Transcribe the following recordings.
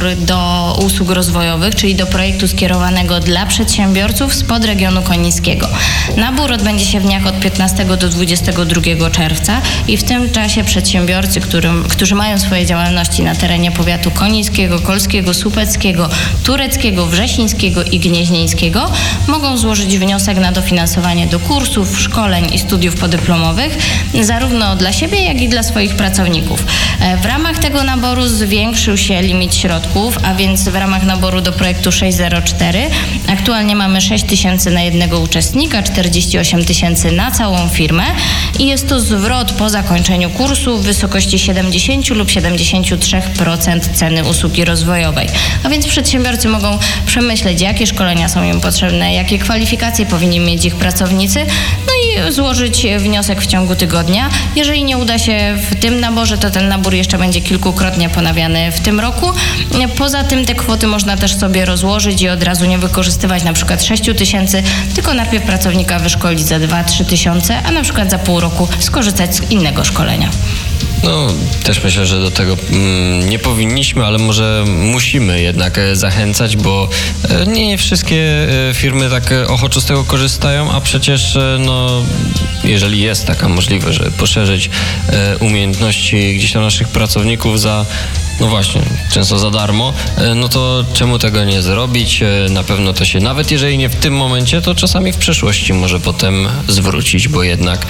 do usług rozwojowych, czyli do projektu skierowanego dla przedsiębiorców z podregionu konińskiego. Nabór odbędzie się w dniach od 15 do 22 czerwca i w tym czasie przedsiębiorcy, którzy mają swoje działalności na terenie powiatu konińskiego, kolskiego, słupeckiego, tureckiego, wrzesińskiego i gnieźnieńskiego, mogą złożyć wniosek na dofinansowanie do kursów, szkoleń i studiów podyplomowych, zarówno dla siebie, jak i dla swoich pracowników. W ramach tego naboru zwiększył się limit środków, a więc w ramach naboru do projektu 604 aktualnie mamy 6 tysięcy na jednego uczestnika, 48 tysięcy na całą firmę i jest to zwrot po zakończeniu kursu w wysokości 70 lub 73% ceny usługi rozwojowej. A więc przedsiębiorcy mogą przemyśleć, jakie szkolenia są im potrzebne, jakie kwalifikacje powinni mieć ich pracownicy, no i złożyć wniosek w ciągu tygodnia. Jeżeli nie uda się w tym naborze, to ten nabór jeszcze będzie kilkukrotnie ponawiany w tym roku. Poza tym te kwoty można też sobie rozłożyć i od razu nie wykorzystywać na przykład 6 tysięcy, tylko najpierw pracownika wyszkolić za 2-3 tysiące, a na przykład za pół roku skorzystać z innego szkolenia. No, też myślę, że do tego nie powinniśmy, ale może musimy jednak zachęcać, bo nie wszystkie firmy tak ochoczo z tego korzystają, a przecież no, jeżeli jest taka możliwość, żeby poszerzyć umiejętności gdzieś tam naszych pracowników no właśnie, często za darmo, no to czemu tego nie zrobić? Na pewno to się, nawet jeżeli nie w tym momencie, to czasami w przyszłości może potem zwrócić, bo jednak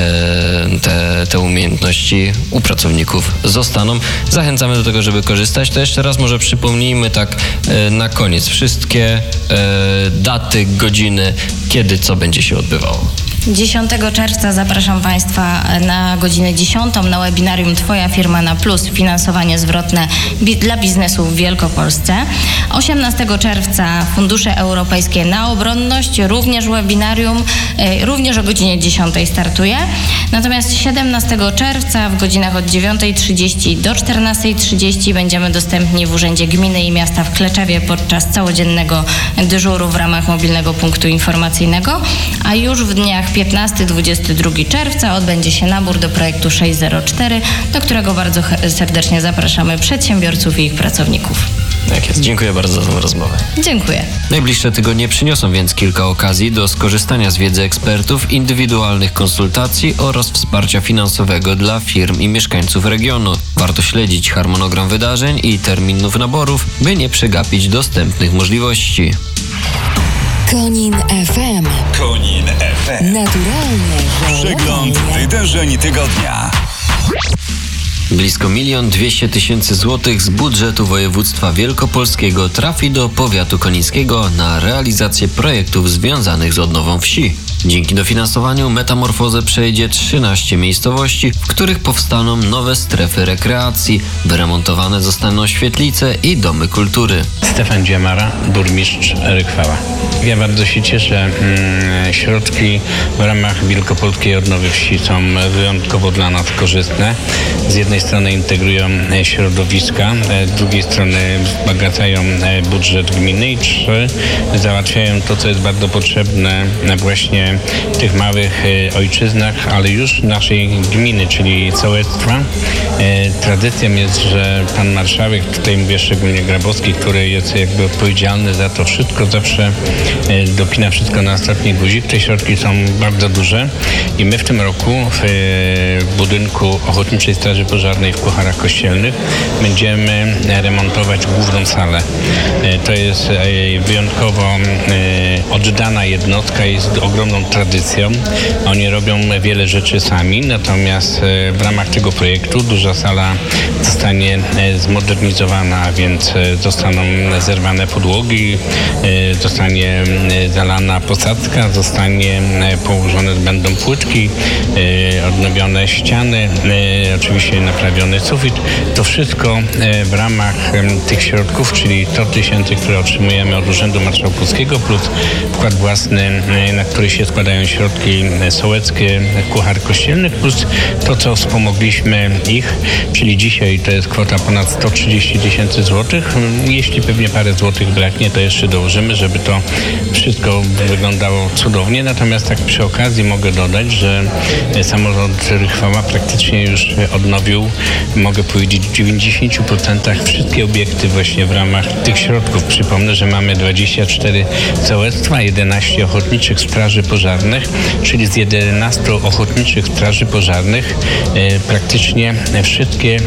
te umiejętności u pracowników zostaną. Zachęcamy do tego, żeby korzystać. To jeszcze raz może przypomnijmy tak na koniec wszystkie daty, godziny, kiedy co będzie się odbywało. 10 czerwca zapraszam Państwa na godzinę 10 na webinarium Twoja firma na plus, finansowanie zwrotne dla biznesu w Wielkopolsce. 18 czerwca fundusze europejskie na obronność, również webinarium, również o godzinie 10 startuje. Natomiast 17 czerwca w godzinach od 9:30 do 14:30 będziemy dostępni w Urzędzie Gminy i Miasta w Kleczewie podczas całodziennego dyżuru w ramach mobilnego punktu informacyjnego, a już w dniach 15-22 czerwca odbędzie się nabór do projektu 604, do którego bardzo serdecznie zapraszamy przedsiębiorców i ich pracowników. Tak jest. Dziękuję bardzo za tę rozmowę. Dziękuję. Najbliższe tygodnie przyniosą więc kilka okazji do skorzystania z wiedzy ekspertów, indywidualnych konsultacji oraz wsparcia finansowego dla firm i mieszkańców regionu. Warto śledzić harmonogram wydarzeń i terminów naborów, by nie przegapić dostępnych możliwości. Konin FM. Konin FM. Naturalny Przegląd wydarzeń tygodnia. Blisko 1 200 000 złotych z budżetu województwa wielkopolskiego trafi do powiatu konińskiego na realizację projektów związanych z odnową wsi. Dzięki dofinansowaniu metamorfozę przejdzie 13 miejscowości, w których powstaną nowe strefy rekreacji, wyremontowane zostaną świetlice i domy kultury. Stefan Dziemara, burmistrz Rychwała. Ja bardzo się cieszę. Środki w ramach Wielkopolskiej Odnowy Wsi są wyjątkowo dla nas korzystne. Z jednej strony integrują środowiska, z drugiej strony wzbogacają budżet gminy i 3 załatwiają to, co jest bardzo potrzebne właśnie w tych małych ojczyznach, ale już naszej gminy, czyli sołectwa. Tradycją jest, że pan marszałek, tutaj mówię szczególnie Grabowski, który jest jakby odpowiedzialny za to wszystko, zawsze dopina wszystko na ostatni guzik. Te środki są bardzo duże i my w tym roku w budynku Ochotniczej Straży Pożarnej w Kucharach Kościelnych będziemy remontować główną salę. To jest wyjątkowo oddana jednostka, jest ogromną tradycją. Oni robią wiele rzeczy sami, natomiast w ramach tego projektu duża sala zostanie zmodernizowana, a więc zostaną zerwane podłogi, zostanie zalana posadzka, położone będą płytki, odnowione ściany, oczywiście naprawiony sufit. To wszystko w ramach tych środków, czyli 100 000, które otrzymujemy od Urzędu Marszałkowskiego, plus wkład własny, na który się się składają środki sołeckie, kuchar kościelnych, plus to, co wspomogliśmy ich, czyli dzisiaj to jest kwota ponad 130 000 złotych. Jeśli pewnie parę złotych braknie, to jeszcze dołożymy, żeby to wszystko wyglądało cudownie. Natomiast tak przy okazji mogę dodać, że samorząd Rychwała praktycznie już odnowił, mogę powiedzieć, w 90% wszystkie obiekty właśnie w ramach tych środków. Przypomnę, że mamy 24 sołectwa, 11 ochotniczych straży pożarnych, czyli z 11 ochotniczych straży pożarnych praktycznie wszystkie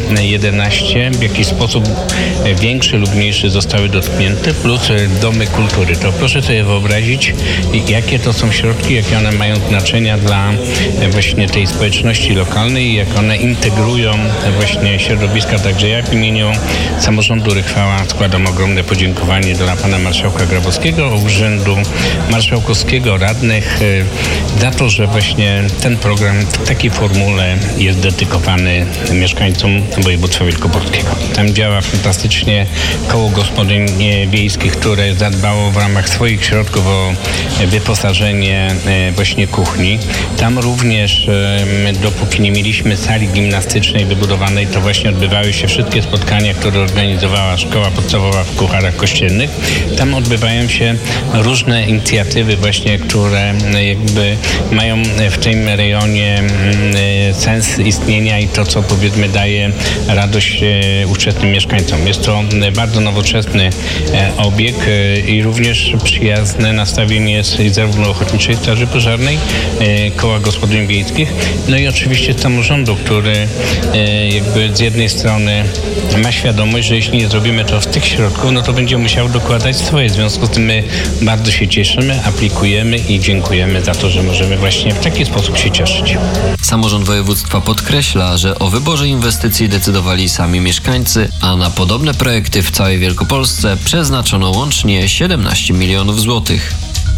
11 w jakiś sposób większy lub mniejszy zostały dotknięte, plus domy kultury. To proszę sobie wyobrazić, jakie to są środki, jakie one mają znaczenia dla właśnie tej społeczności lokalnej i jak one integrują właśnie środowiska. Także ja w imieniu samorządu Rychwała składam ogromne podziękowanie dla pana marszałka Grabowskiego, urzędu marszałkowskiego, radnych za to, że właśnie ten program w takiej formule jest dedykowany mieszkańcom województwa wielkopolskiego. Tam działa fantastycznie koło gospodyń wiejskich, które zadbało w ramach swoich środków o wyposażenie właśnie kuchni. Tam również dopóki nie mieliśmy sali gimnastycznej wybudowanej, to właśnie odbywały się wszystkie spotkania, które organizowała Szkoła Podstawowa w Kucharach Kościelnych. Tam odbywają się różne inicjatywy właśnie, które jakby mają w tym rejonie sens istnienia i to, co powiedzmy daje radość ówczesnym mieszkańcom. Jest to bardzo nowoczesny obiekt i również przyjazne nastawienie jest zarówno Ochotniczej Straży Pożarnej, Koła Gospodyń Wiejskich, no i oczywiście samorządu, który jakby z jednej strony ma świadomość, że jeśli nie zrobimy to z tych środków, no to będzie musiał dokładać swoje. W związku z tym my bardzo się cieszymy, aplikujemy i dziękujemy za to, że możemy właśnie w taki sposób się cieszyć. Samorząd województwa podkreśla, że o wyborze inwestycji decydowali sami mieszkańcy, a na podobne projekty w całej Wielkopolsce przeznaczono łącznie 17 milionów złotych.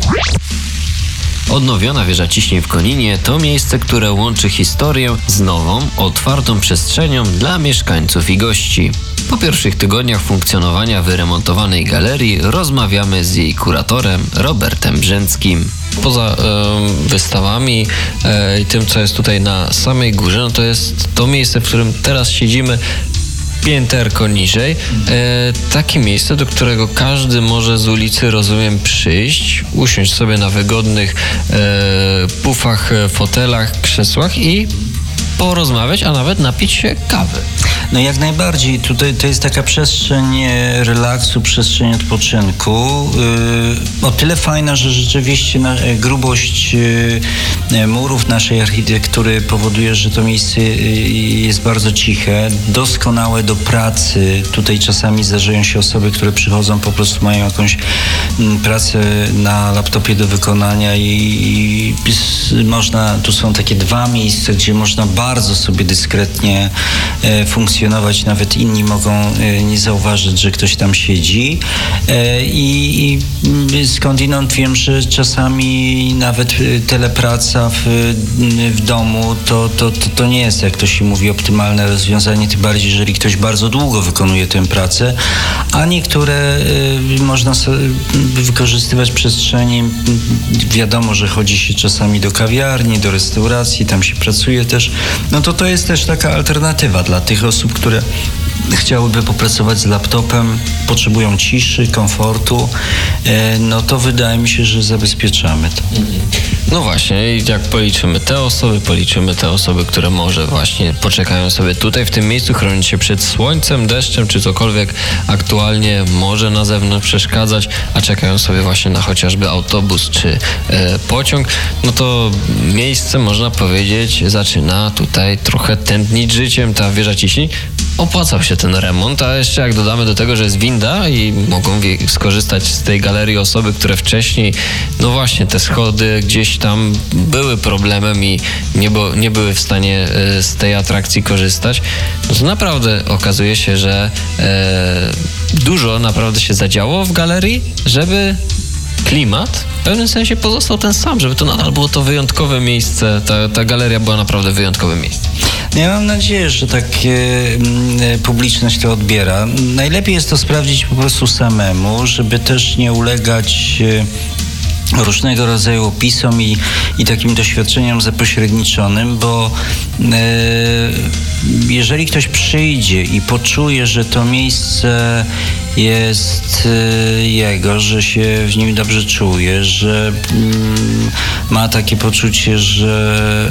Odnowiona wieża ciśnień w Koninie to miejsce, które łączy historię z nową, otwartą przestrzenią dla mieszkańców i gości. Po pierwszych tygodniach funkcjonowania wyremontowanej galerii rozmawiamy z jej kuratorem Robertem Brzęckim. Poza wystawami i tym, co jest tutaj na samej górze, no to jest to miejsce, w którym teraz siedzimy, pięterko niżej. Takie miejsce, do którego każdy może z ulicy, rozumiem, przyjść, usiąść sobie na wygodnych pufach, fotelach, krzesłach i porozmawiać, a nawet napić się kawy. No jak najbardziej. Tutaj to jest taka przestrzeń relaksu, przestrzeń odpoczynku. O tyle fajna, że rzeczywiście grubość murów naszej architektury powoduje, że to miejsce jest bardzo ciche, doskonałe do pracy. Tutaj czasami zdarzają się osoby, które przychodzą, po prostu mają jakąś pracę na laptopie do wykonania i można, tu są takie dwa miejsca, gdzie można bardzo sobie dyskretnie funkcjonować, nawet inni mogą nie zauważyć, że ktoś tam siedzi i skądinąd wiem, że czasami nawet telepraca w domu to nie jest, jak to się mówi, optymalne rozwiązanie, tym bardziej, jeżeli ktoś bardzo długo wykonuje tę pracę, a niektóre można wykorzystywać przestrzenie. Wiadomo, że chodzi się czasami do kawiarni, do restauracji, tam się pracuje też. No to jest też taka alternatywa dla tych osób, które chciałyby popracować z laptopem, potrzebują ciszy, komfortu, no to wydaje mi się, że zabezpieczamy to. No właśnie, i jak policzymy te osoby, które może właśnie poczekają sobie tutaj w tym miejscu, chronić się przed słońcem, deszczem, czy cokolwiek aktualnie może na zewnątrz przeszkadzać, a czekają sobie właśnie na chociażby autobus czy pociąg, no to miejsce, można powiedzieć, zaczyna tutaj trochę tętnić życiem. Ta wieża ciśnień, opłacał się ten remont, a jeszcze jak dodamy do tego, że jest winda i mogą skorzystać z tej galerii osoby, które wcześniej, no właśnie, te schody gdzieś tam były problemem i nie były w stanie z tej atrakcji korzystać, no to naprawdę okazuje się, że dużo naprawdę się zadziało w galerii, żeby klimat w pewnym sensie pozostał ten sam, żeby to nadal było to wyjątkowe miejsce, ta galeria była naprawdę wyjątkowym miejscem. Ja mam nadzieję, że tak publiczność to odbiera. Najlepiej jest to sprawdzić po prostu samemu, żeby też nie ulegać różnego rodzaju opisom i takim doświadczeniom zapośredniczonym, bo jeżeli ktoś przyjdzie i poczuje, że to miejsce jest jego, że się w nim dobrze czuje, że ma takie poczucie, że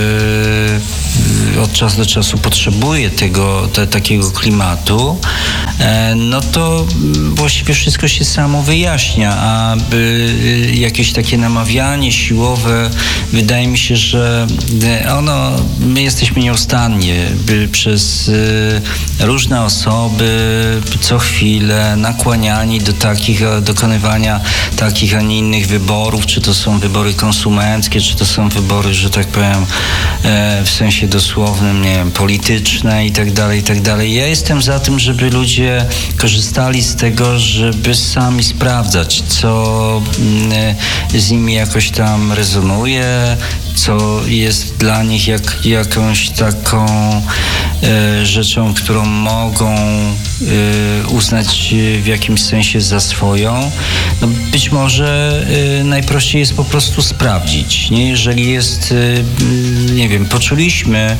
od czasu do czasu potrzebuje takiego klimatu, no to właściwie wszystko się samo wyjaśnia, a jakieś takie namawianie siłowe, wydaje mi się, że my jesteśmy nieustannie przez różne osoby co chwilę nakłaniani do dokonywania takich, a nie innych wyborów, czy to są wybory konsumenckie, czy to są wybory, że tak powiem, w sensie dosłownym, nie wiem, polityczne i tak dalej. Ja jestem za tym, żeby ludzie korzystali z tego, żeby sami sprawdzać, co z nimi jakoś tam rezonuje, co jest dla nich jakąś taką rzeczą, którą mogą uznać w jakimś sensie za swoją. No być może najprościej jest po prostu sprawdzić, nie? Jeżeli jest, nie wiem, poczuliśmy,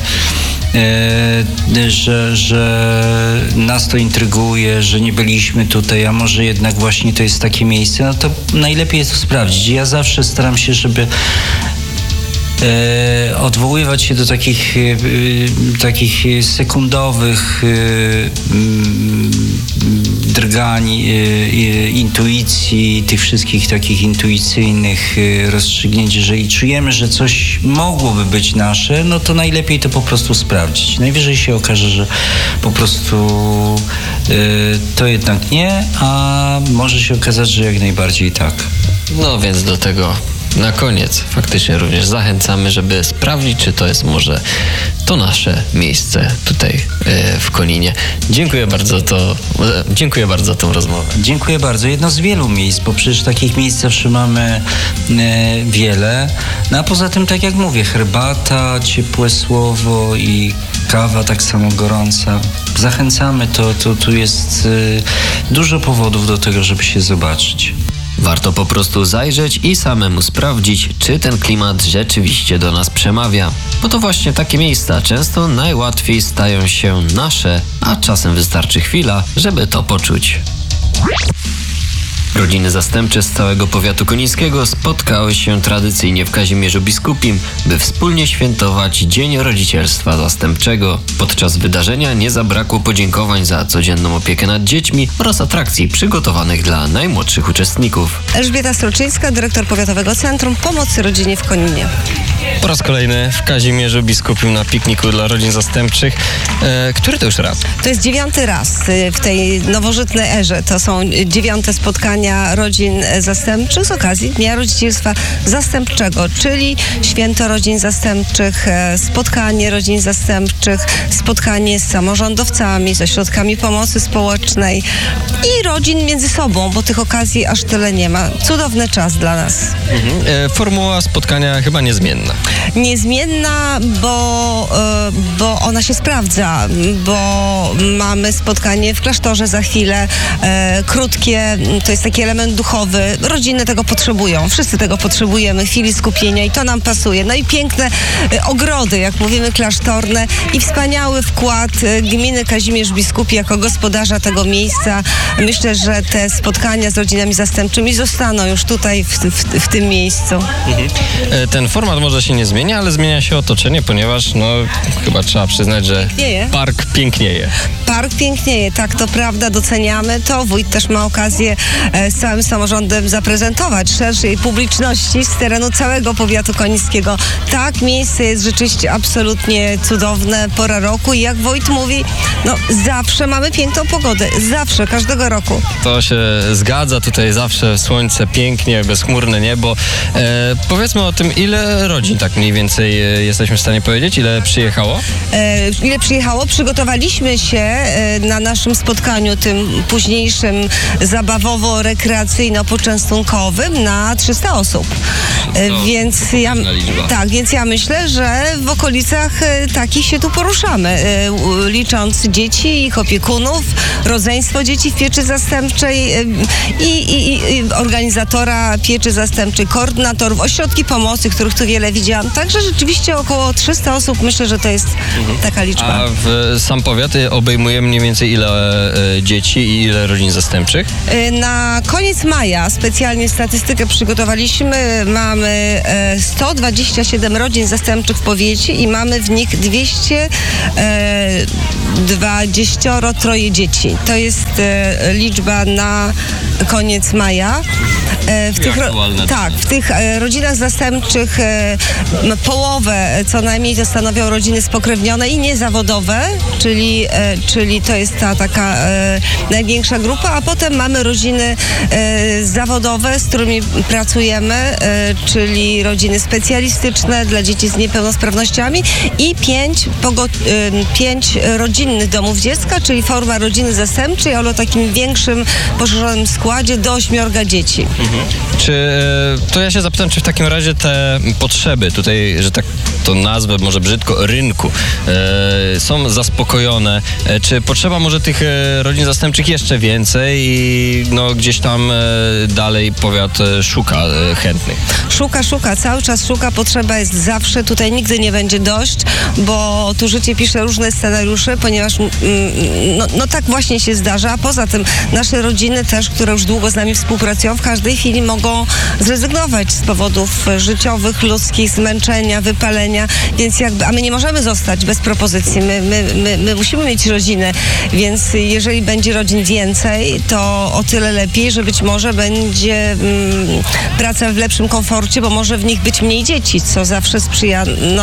że nas to intryguje, że nie byliśmy tutaj, a może jednak właśnie to jest takie miejsce, no to najlepiej jest to sprawdzić. Ja zawsze staram się, żeby odwoływać się do takich sekundowych drgań, intuicji, tych wszystkich takich intuicyjnych rozstrzygnięć. Jeżeli czujemy, że coś mogłoby być nasze, no to najlepiej to po prostu sprawdzić. Najwyżej się okaże, że po prostu to jednak nie, a może się okazać, że jak najbardziej tak. No więc do tego na koniec faktycznie również zachęcamy, żeby sprawdzić, czy to jest może to nasze miejsce tutaj w Koninie. Dziękuję bardzo za tą rozmowę. Dziękuję bardzo. Jedno z wielu miejsc, bo przecież takich miejsc zawsze mamy wiele. No a poza tym, tak jak mówię, herbata, ciepłe słowo i kawa tak samo gorąca. Zachęcamy, tu jest dużo powodów do tego, żeby się zobaczyć. Warto po prostu zajrzeć i samemu sprawdzić, czy ten klimat rzeczywiście do nas przemawia. Bo to właśnie takie miejsca często najłatwiej stają się nasze, a czasem wystarczy chwila, żeby to poczuć. Rodziny zastępcze z całego powiatu konińskiego spotkały się tradycyjnie w Kazimierzu Biskupim, by wspólnie świętować Dzień Rodzicielstwa Zastępczego. Podczas wydarzenia nie zabrakło podziękowań za codzienną opiekę nad dziećmi oraz atrakcji przygotowanych dla najmłodszych uczestników. Elżbieta Stroczyńska, dyrektor Powiatowego Centrum Pomocy Rodzinie w Koninie. Po raz kolejny w Kazimierzu Biskupim na pikniku dla rodzin zastępczych. Który to już raz? To jest 9. raz w tej nowożytnej erze. To są 9. spotkania rodzin zastępczych z okazji Dnia Rodzicielstwa Zastępczego, czyli Święto Rodzin Zastępczych, spotkanie rodzin zastępczych, spotkanie z samorządowcami, z ośrodkami pomocy społecznej i rodzin między sobą, bo tych okazji aż tyle nie ma. Cudowny czas dla nas. Formuła spotkania chyba niezmienna. Niezmienna, bo ona się sprawdza, bo mamy spotkanie w klasztorze za chwilę, krótkie, to jest taki element duchowy. Rodziny tego potrzebują, wszyscy tego potrzebujemy, chwili skupienia i to nam pasuje. No i piękne ogrody, jak mówimy, klasztorne i wspaniały wkład gminy Kazimierz Biskupi jako gospodarza tego miejsca. Myślę, że te spotkania z rodzinami zastępczymi zostaną już tutaj w tym miejscu. Ten format może się nie zmienia, ale zmienia się otoczenie, ponieważ chyba trzeba przyznać, że park pięknieje. Park pięknieje, tak, to prawda, doceniamy to. Wójt też ma okazję z całym samorządem zaprezentować szerszej publiczności z terenu całego powiatu konińskiego. Tak, miejsce jest rzeczywiście absolutnie cudowne, pora roku i jak wójt mówi, zawsze mamy piękną pogodę, zawsze, każdego roku. To się zgadza, tutaj zawsze słońce, pięknie, bezchmurne niebo. Powiedzmy o tym, ile rodzin tak mniej więcej jesteśmy w stanie powiedzieć, ile przyjechało? Ile przyjechało? Przygotowaliśmy się na naszym spotkaniu tym późniejszym zabawowo-rekreacyjno-poczęstunkowym na 300 osób. Więc ja myślę, że w okolicach takich się tu poruszamy, licząc dzieci, ich opiekunów, rodzeństwo dzieci w pieczy zastępczej i organizatora pieczy zastępczej, koordynatorów, ośrodki pomocy, których tu wiele widziałam. Także rzeczywiście około 300 osób, myślę, że to jest taka liczba. A sam powiat obejmuje mniej więcej ile dzieci i ile rodzin zastępczych? Na koniec maja specjalnie statystykę przygotowaliśmy. Mamy 127 rodzin zastępczych w powiecie i mamy w nich 223 dzieci. To jest liczba na koniec maja. W tych rodzinach zastępczych połowę co najmniej to stanowią rodziny spokrewnione i niezawodowe, czyli to jest ta taka największa grupa, a potem mamy rodziny zawodowe, z którymi pracujemy, czyli rodziny specjalistyczne dla dzieci z niepełnosprawnościami i 5 rodzinnych domów dziecka, czyli forma rodziny zastępczej, ale o takim większym, poszerzonym składzie do 8 dzieci. To ja się zapytam, czy w takim razie te potrzeby tutaj, że tak to nazwę może brzydko, rynku, są zaspokojone? Czy potrzeba może tych rodzin zastępczych jeszcze więcej i gdzieś tam dalej powiat szuka chętnych? Szuka, cały czas szuka, potrzeba jest zawsze, tutaj nigdy nie będzie dość, bo tu życie pisze różne scenariusze, ponieważ tak właśnie się zdarza, a poza tym nasze rodziny też, które już długo z nami współpracują, w każdej chwili mogą zrezygnować z powodów życiowych, ludzkich, zmęczenia, wypalenia, więc a my nie możemy zostać bez propozycji, my musimy mieć rodzinę, więc jeżeli będzie rodzin więcej, to o tyle lepiej, że być może będzie praca w lepszym komforcie, bo może w nich być mniej dzieci, co zawsze sprzyja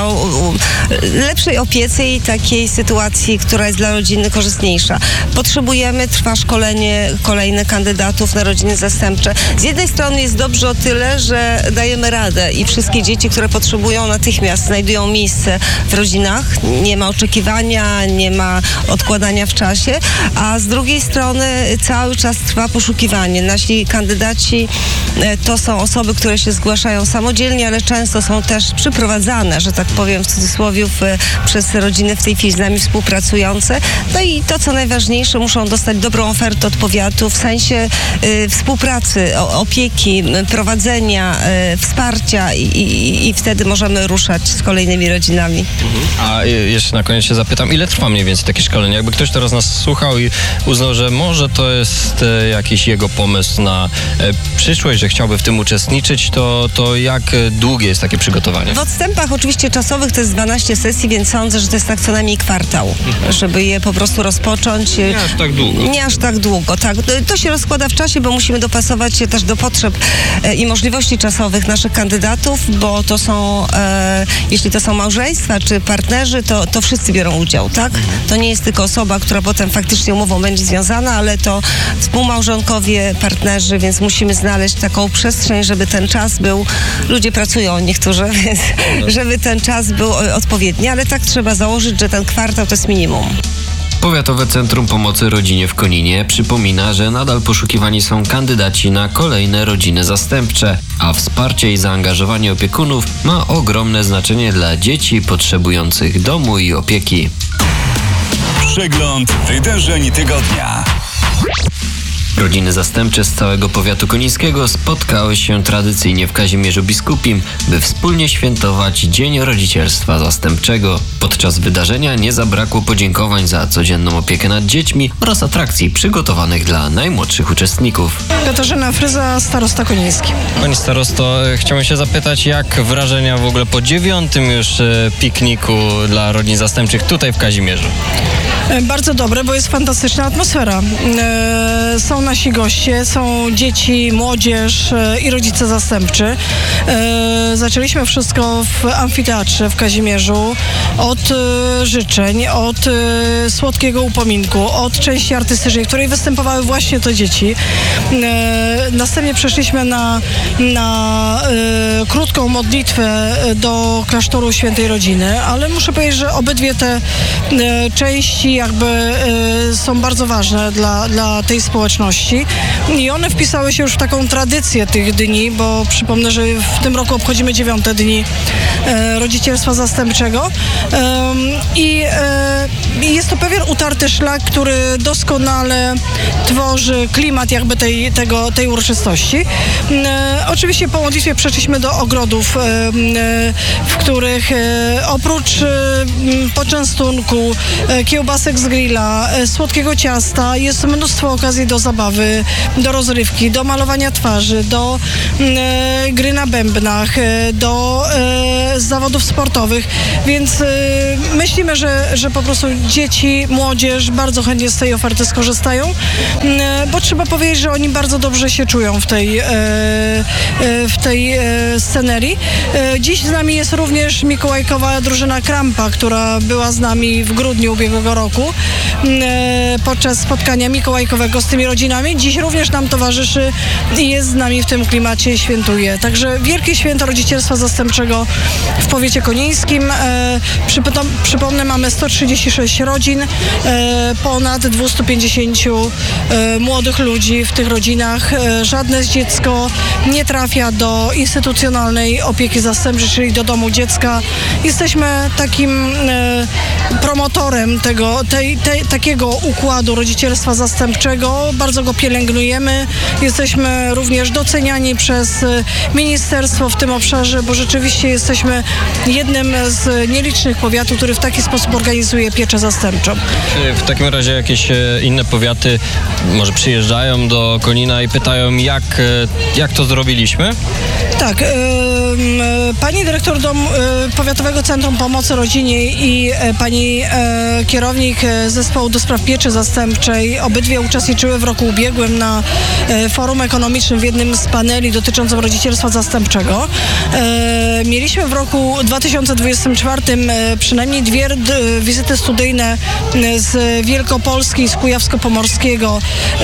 lepszej opiece i takiej sytuacji, która jest dla rodziny korzystniejsza. Trwa szkolenie kolejnych kandydatów na rodziny zastępcze. Z jednej strony jest dobrze o tyle, że dajemy radę i wszystkie dzieci, które potrzebują, natychmiast znajdują miejsce w rodzinach. Nie ma oczekiwania, nie ma odkładania w czasie, a z drugiej strony cały czas trwa poszukiwanie. Nasi kandydaci to są osoby, które się zgłaszają samodzielnie, ale często są też przyprowadzane, że tak powiem w cudzysłowie, przez rodziny w tej chwili z nami współpracujące. No i to, co najważniejsze, muszą dostać dobrą ofertę od powiatu w sensie współpracy, opieki, prowadzenia, wsparcia i wtedy możemy ruszać z kolejnymi rodzinami. A jeszcze na koniec się zapytam, ile trwa mniej więcej takie szkolenie? Jakby ktoś teraz nas słuchał i uznał, że może to jest jakiś jego pomysł na przyszłość, że chciałby w tym uczestniczyć, to jak długie jest takie przygotowanie? W odstępach oczywiście czasowych to jest 12 sesji, więc sądzę, że to jest tak co najmniej kwartał, żeby je po prostu rozpocząć. Nie aż tak długo. Nie aż tak długo, tak. To się rozkłada w czasie, bo musimy dopasować się też do potrzeb i możliwości czasowych naszych kandydatów, bo to są, jeśli to są małżeństwa czy partnerzy, to wszyscy biorą udział, tak? To nie jest tylko osoba, która potem faktycznie umową będzie związana, ale to współmałżonkowie, partnerzy, więc musimy znaleźć taką przestrzeń, żeby ten czas był, ludzie pracują niektórzy, więc żeby ten czas był odpowiedni, ale tak trzeba założyć, że ten kwartał to jest minimum. Powiatowe Centrum Pomocy Rodzinie w Koninie przypomina, że nadal poszukiwani są kandydaci na kolejne rodziny zastępcze, a wsparcie i zaangażowanie opiekunów ma ogromne znaczenie dla dzieci potrzebujących domu i opieki. Przegląd wydarzeń tygodnia. Rodziny zastępcze z całego powiatu konińskiego spotkały się tradycyjnie w Kazimierzu Biskupim, by wspólnie świętować Dzień Rodzicielstwa Zastępczego. Podczas wydarzenia nie zabrakło podziękowań za codzienną opiekę nad dziećmi oraz atrakcji przygotowanych dla najmłodszych uczestników. Katarzyna Fryza, starosta koniński. Pani starosto, chciałem się zapytać, jak wrażenia w ogóle po 9. już pikniku dla rodzin zastępczych tutaj w Kazimierzu? Bardzo dobre, bo jest fantastyczna atmosfera. Są nasi goście, są dzieci, młodzież i rodzice zastępczy. Zaczęliśmy wszystko w amfiteatrze w Kazimierzu od życzeń, od słodkiego upominku, od części artystycznej, w której występowały właśnie te dzieci. Następnie przeszliśmy na krótką modlitwę do klasztoru Świętej Rodziny, ale muszę powiedzieć, że obydwie te części jakby są bardzo ważne dla tej społeczności. uroczystości i one wpisały się już w taką tradycję tych dni, bo przypomnę, że w tym roku obchodzimy 9 dni rodzicielstwa zastępczego i jest to pewien utarty szlak, który doskonale tworzy klimat jakby tej uroczystości. Oczywiście po modlitwie przeszliśmy do ogrodów, w których oprócz poczęstunku, kiełbasek z grilla, słodkiego ciasta jest mnóstwo okazji do zabawy, do rozrywki, do malowania twarzy, do gry na bębnach, do zawodów sportowych, więc myślimy, że po prostu dzieci, młodzież bardzo chętnie z tej oferty skorzystają, bo trzeba powiedzieć, że oni bardzo dobrze się czują w tej scenerii. Dziś z nami jest również mikołajkowa drużyna Krampa, która była z nami w grudniu ubiegłego roku podczas spotkania mikołajkowego z tymi rodzinami. Dziś również nam towarzyszy i jest z nami w tym klimacie i świętuje. Także wielkie święto rodzicielstwa zastępczego w powiecie konińskim. Przypomnę, mamy 136 rodzin, ponad 250 młodych ludzi w tych rodzinach. Żadne dziecko nie trafia do instytucjonalnej opieki zastępczej, czyli do domu dziecka. Jesteśmy takim promotorem takiego układu rodzicielstwa zastępczego. Bardzo go pielęgnujemy. Jesteśmy również doceniani przez ministerstwo w tym obszarze, bo rzeczywiście jesteśmy jednym z nielicznych powiatów, który w taki sposób organizuje pieczę zastępczą. Czy w takim razie jakieś inne powiaty może przyjeżdżają do Konina i pytają, jak to zrobiliśmy? Tak. Pani dyrektor Powiatowego Centrum Pomocy Rodzinie i pani kierownik Zespołu do Spraw Pieczy Zastępczej obydwie uczestniczyły w roku ubiegłym na forum ekonomicznym w jednym z paneli dotyczącym rodzicielstwa zastępczego. Mieliśmy w roku 2024 przynajmniej 2 wizyty studyjne z Wielkopolski i z Kujawsko-Pomorskiego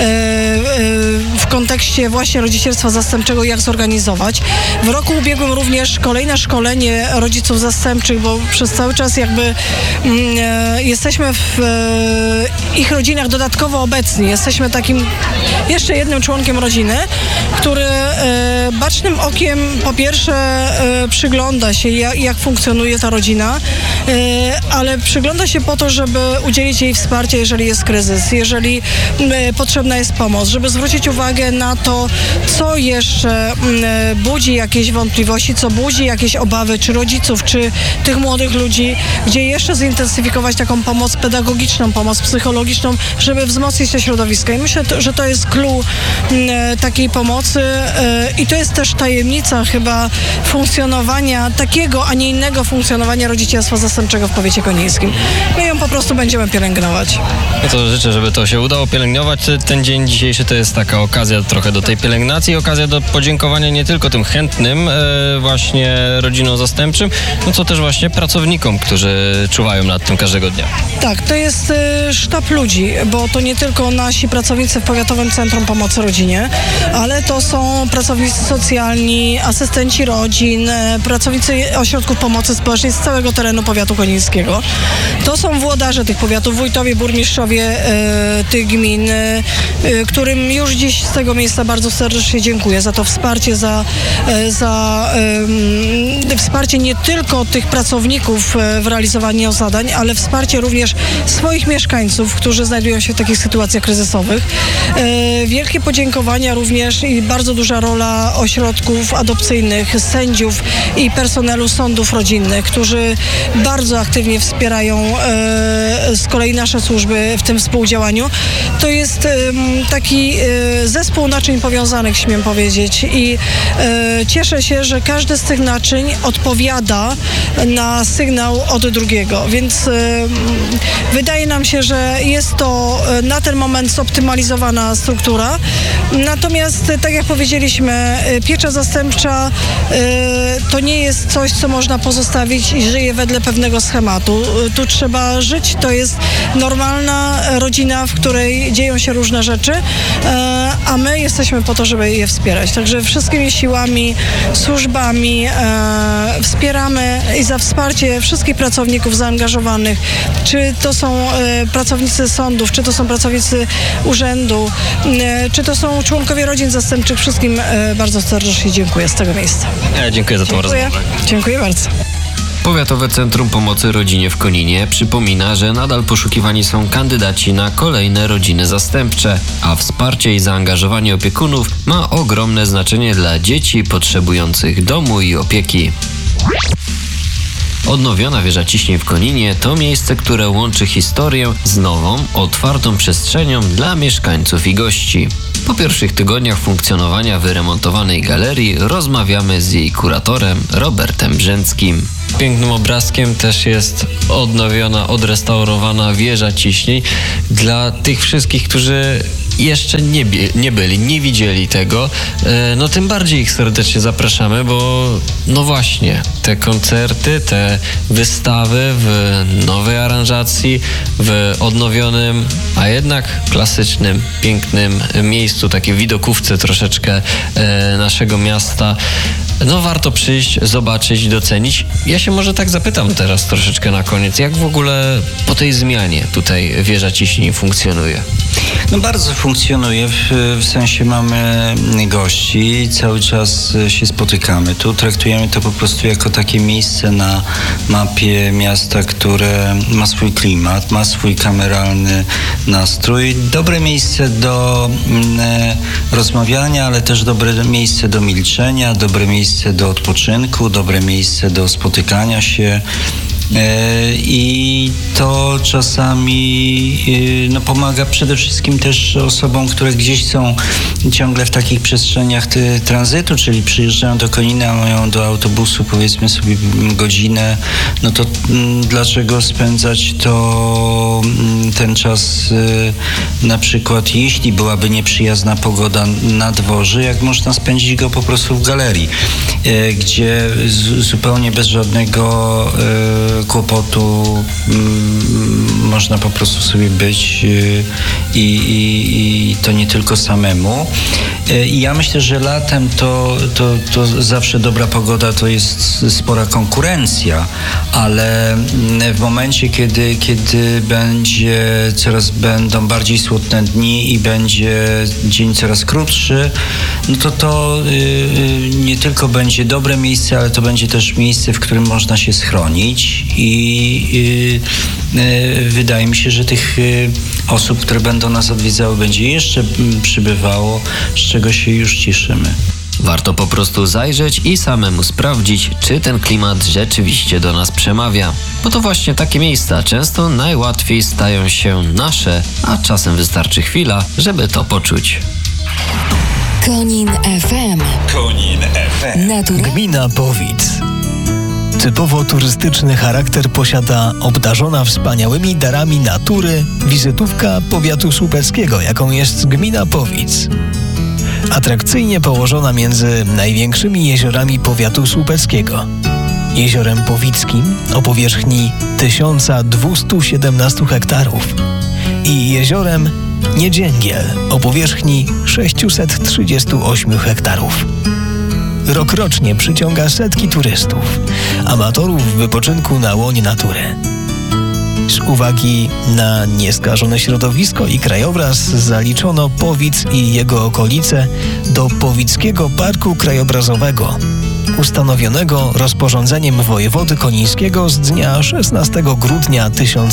w kontekście właśnie rodzicielstwa zastępczego, jak zorganizować. W roku ubiegłym również kolejne szkolenie rodziców zastępczych, bo przez cały czas jakby jesteśmy w ich rodzinach dodatkowo obecni. Jesteśmy takim jeszcze jednym członkiem rodziny, który bacznym okiem po pierwsze przygląda się, jak funkcjonuje ta rodzina, ale przygląda się po to, żeby udzielić jej wsparcia, jeżeli jest kryzys, jeżeli potrzebna jest pomoc, żeby zwrócić uwagę na to, co jeszcze budzi jakieś wątpliwości, co budzi jakieś obawy, czy rodziców, czy tych młodych ludzi, gdzie jeszcze zintensyfikować taką pomoc pedagogiczną, pomoc psychologiczną, żeby wzmocnić te środowiska. I myślę, że to jest clou takiej pomocy i to jest też tajemnica chyba funkcjonowania takiego, a nie innego funkcjonowania rodzicielstwa zastępczego w powiecie konińskim. My ją po prostu będziemy pielęgnować. No to życzę, żeby to się udało pielęgnować. Ten dzień dzisiejszy to jest taka okazja trochę do tej pielęgnacji, okazja do podziękowania nie tylko tym chętnym właśnie rodzinom zastępczym, no co też właśnie pracownikom, którzy czuwają nad tym każdego dnia. Tak, to jest sztab ludzi, bo to nie tylko nasi pracownicy w Powiatowym Centrum Pomocy Rodzinie, ale to są pracownicy socjalni, asystenci rodzin, pracownicy ośrodków pomocy społecznej z całego terenu powiatu konińskiego. To są włodarze tych powiatów, wójtowie, burmistrzowie tych gmin, którym już dziś z tego miejsca bardzo serdecznie dziękuję za to wsparcie, za wsparcie nie tylko tych pracowników w realizowaniu zadań, ale wsparcie również swoich mieszkańców, którzy znajdują się w takich sytuacjach kryzysowych. Wielkie podziękowania również i bardzo duża rola ośrodków adopcyjnych, sędziów i personelu sądów rodzinnych, którzy bardzo aktywnie wspierają z kolei nasze służby w tym współdziałaniu. To jest taki zespół naczyń powiązanych, śmiem powiedzieć, i cieszę się, że każdy z tych naczyń odpowiada na sygnał od drugiego, więc wydaje nam się, że jest to na ten moment zoptymalizowana struktura Natomiast, tak jak powiedzieliśmy, piecza zastępcza to nie jest coś, co można pozostawić i żyje wedle pewnego schematu. Tu trzeba żyć, to jest normalna rodzina, w której dzieją się różne rzeczy, a my jesteśmy po to, żeby je wspierać. Także wszystkimi siłami, służbami wspieramy i za wsparcie wszystkich pracowników zaangażowanych, czy to są pracownicy sądów, czy to są pracownicy urzędu, czy to są członkowie rodzin zastępczych. Wszystkim bardzo serdecznie dziękuję z tego miejsca. Dziękuję za tą rozmowę. Dziękuję bardzo. Powiatowe Centrum Pomocy Rodzinie w Koninie przypomina, że nadal poszukiwani są kandydaci na kolejne rodziny zastępcze, a wsparcie i zaangażowanie opiekunów ma ogromne znaczenie dla dzieci potrzebujących domu i opieki. Odnowiona wieża ciśnień w Koninie to miejsce, które łączy historię z nową, otwartą przestrzenią dla mieszkańców i gości. Po pierwszych tygodniach funkcjonowania wyremontowanej galerii rozmawiamy z jej kuratorem Robertem Brzęckim. Pięknym obrazkiem też jest odnowiona, odrestaurowana wieża ciśnień dla tych wszystkich, którzy jeszcze nie byli, nie widzieli tego, no tym bardziej ich serdecznie zapraszamy, bo no właśnie, te koncerty, te wystawy w nowej aranżacji, w odnowionym, a jednak klasycznym, pięknym miejscu, takiej widokówce troszeczkę naszego miasta. No warto przyjść, zobaczyć, docenić. Ja się może tak zapytam teraz troszeczkę na koniec, jak w ogóle po tej zmianie tutaj wieża ciśnień funkcjonuje? No bardzo funkcjonuje, w sensie mamy gości, cały czas się spotykamy. Tu traktujemy to po prostu jako takie miejsce na mapie miasta, które ma swój klimat, ma swój kameralny nastrój. Dobre miejsce do rozmawiania, ale też dobre miejsce do milczenia, dobre miejsce do odpoczynku, dobre miejsce do spotykania się. I to czasami pomaga przede wszystkim też osobom, które gdzieś są ciągle w takich przestrzeniach tranzytu, czyli przyjeżdżają do Konina, mają do autobusu powiedzmy sobie godzinę, no to dlaczego spędzać ten czas na przykład, jeśli byłaby nieprzyjazna pogoda na dworze, jak można spędzić go po prostu w galerii, gdzie zupełnie bez żadnego kłopotu można po prostu sobie być i to nie tylko samemu. I ja myślę, że latem to zawsze dobra pogoda to jest spora konkurencja, ale w momencie, kiedy będą bardziej słoneczne dni i będzie dzień coraz krótszy, no to nie tylko będzie dobre miejsce, ale to będzie też miejsce, w którym można się schronić i wydaje mi się, że tych osób, które będą nas odwiedzały, będzie jeszcze przybywało, z czego się już cieszymy. Warto po prostu zajrzeć i samemu sprawdzić, czy ten klimat rzeczywiście do nas przemawia. Bo to właśnie takie miejsca często najłatwiej stają się nasze, a czasem wystarczy chwila, żeby to poczuć. Konin FM. Konin FM. Gmina Powic. Typowo turystyczny charakter posiada obdarzona wspaniałymi darami natury wizytówka powiatu słupeckiego, jaką jest gmina Powic. Atrakcyjnie położona między największymi jeziorami powiatu słupeckiego. Jeziorem Powickim o powierzchni 1217 hektarów i jeziorem Niedzięgiel o powierzchni 638 hektarów. Rokrocznie przyciąga setki turystów, amatorów wypoczynku na łonie natury. Z uwagi na nieskażone środowisko i krajobraz zaliczono Powic i jego okolice do Powickiego Parku Krajobrazowego, ustanowionego rozporządzeniem wojewody konińskiego z dnia 16 grudnia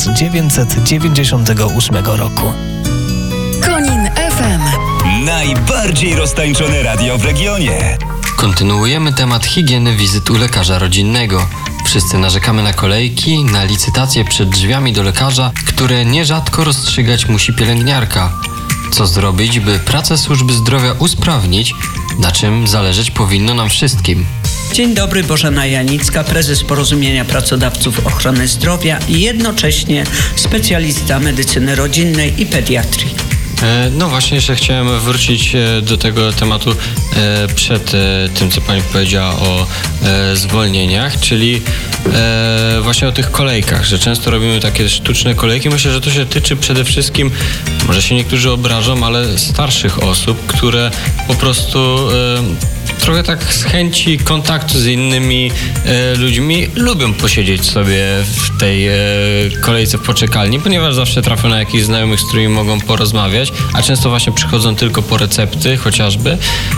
1998 roku. Konin FM. Najbardziej roztańczone radio w regionie. Kontynuujemy temat higieny wizyt u lekarza rodzinnego. Wszyscy narzekamy na kolejki, na licytacje przed drzwiami do lekarza, które nierzadko rozstrzygać musi pielęgniarka. Co zrobić, by pracę służby zdrowia usprawnić, na czym zależeć powinno nam wszystkim? Dzień dobry, Bożena Janicka, prezes Porozumienia Pracodawców Ochrony Zdrowia i jednocześnie specjalista medycyny rodzinnej i pediatrii. No właśnie, jeszcze chciałem wrócić do tego tematu przed tym, co pani powiedziała o zwolnieniach, czyli właśnie o tych kolejkach, że często robimy takie sztuczne kolejki. Myślę, że to się tyczy przede wszystkim, może się niektórzy obrażą, ale starszych osób, które po prostu trochę tak z chęci kontaktu z innymi ludźmi lubią posiedzieć sobie w tej kolejce w poczekalni, ponieważ zawsze trafią na jakichś znajomych, z którymi mogą porozmawiać, a często właśnie przychodzą tylko po recepty chociażby.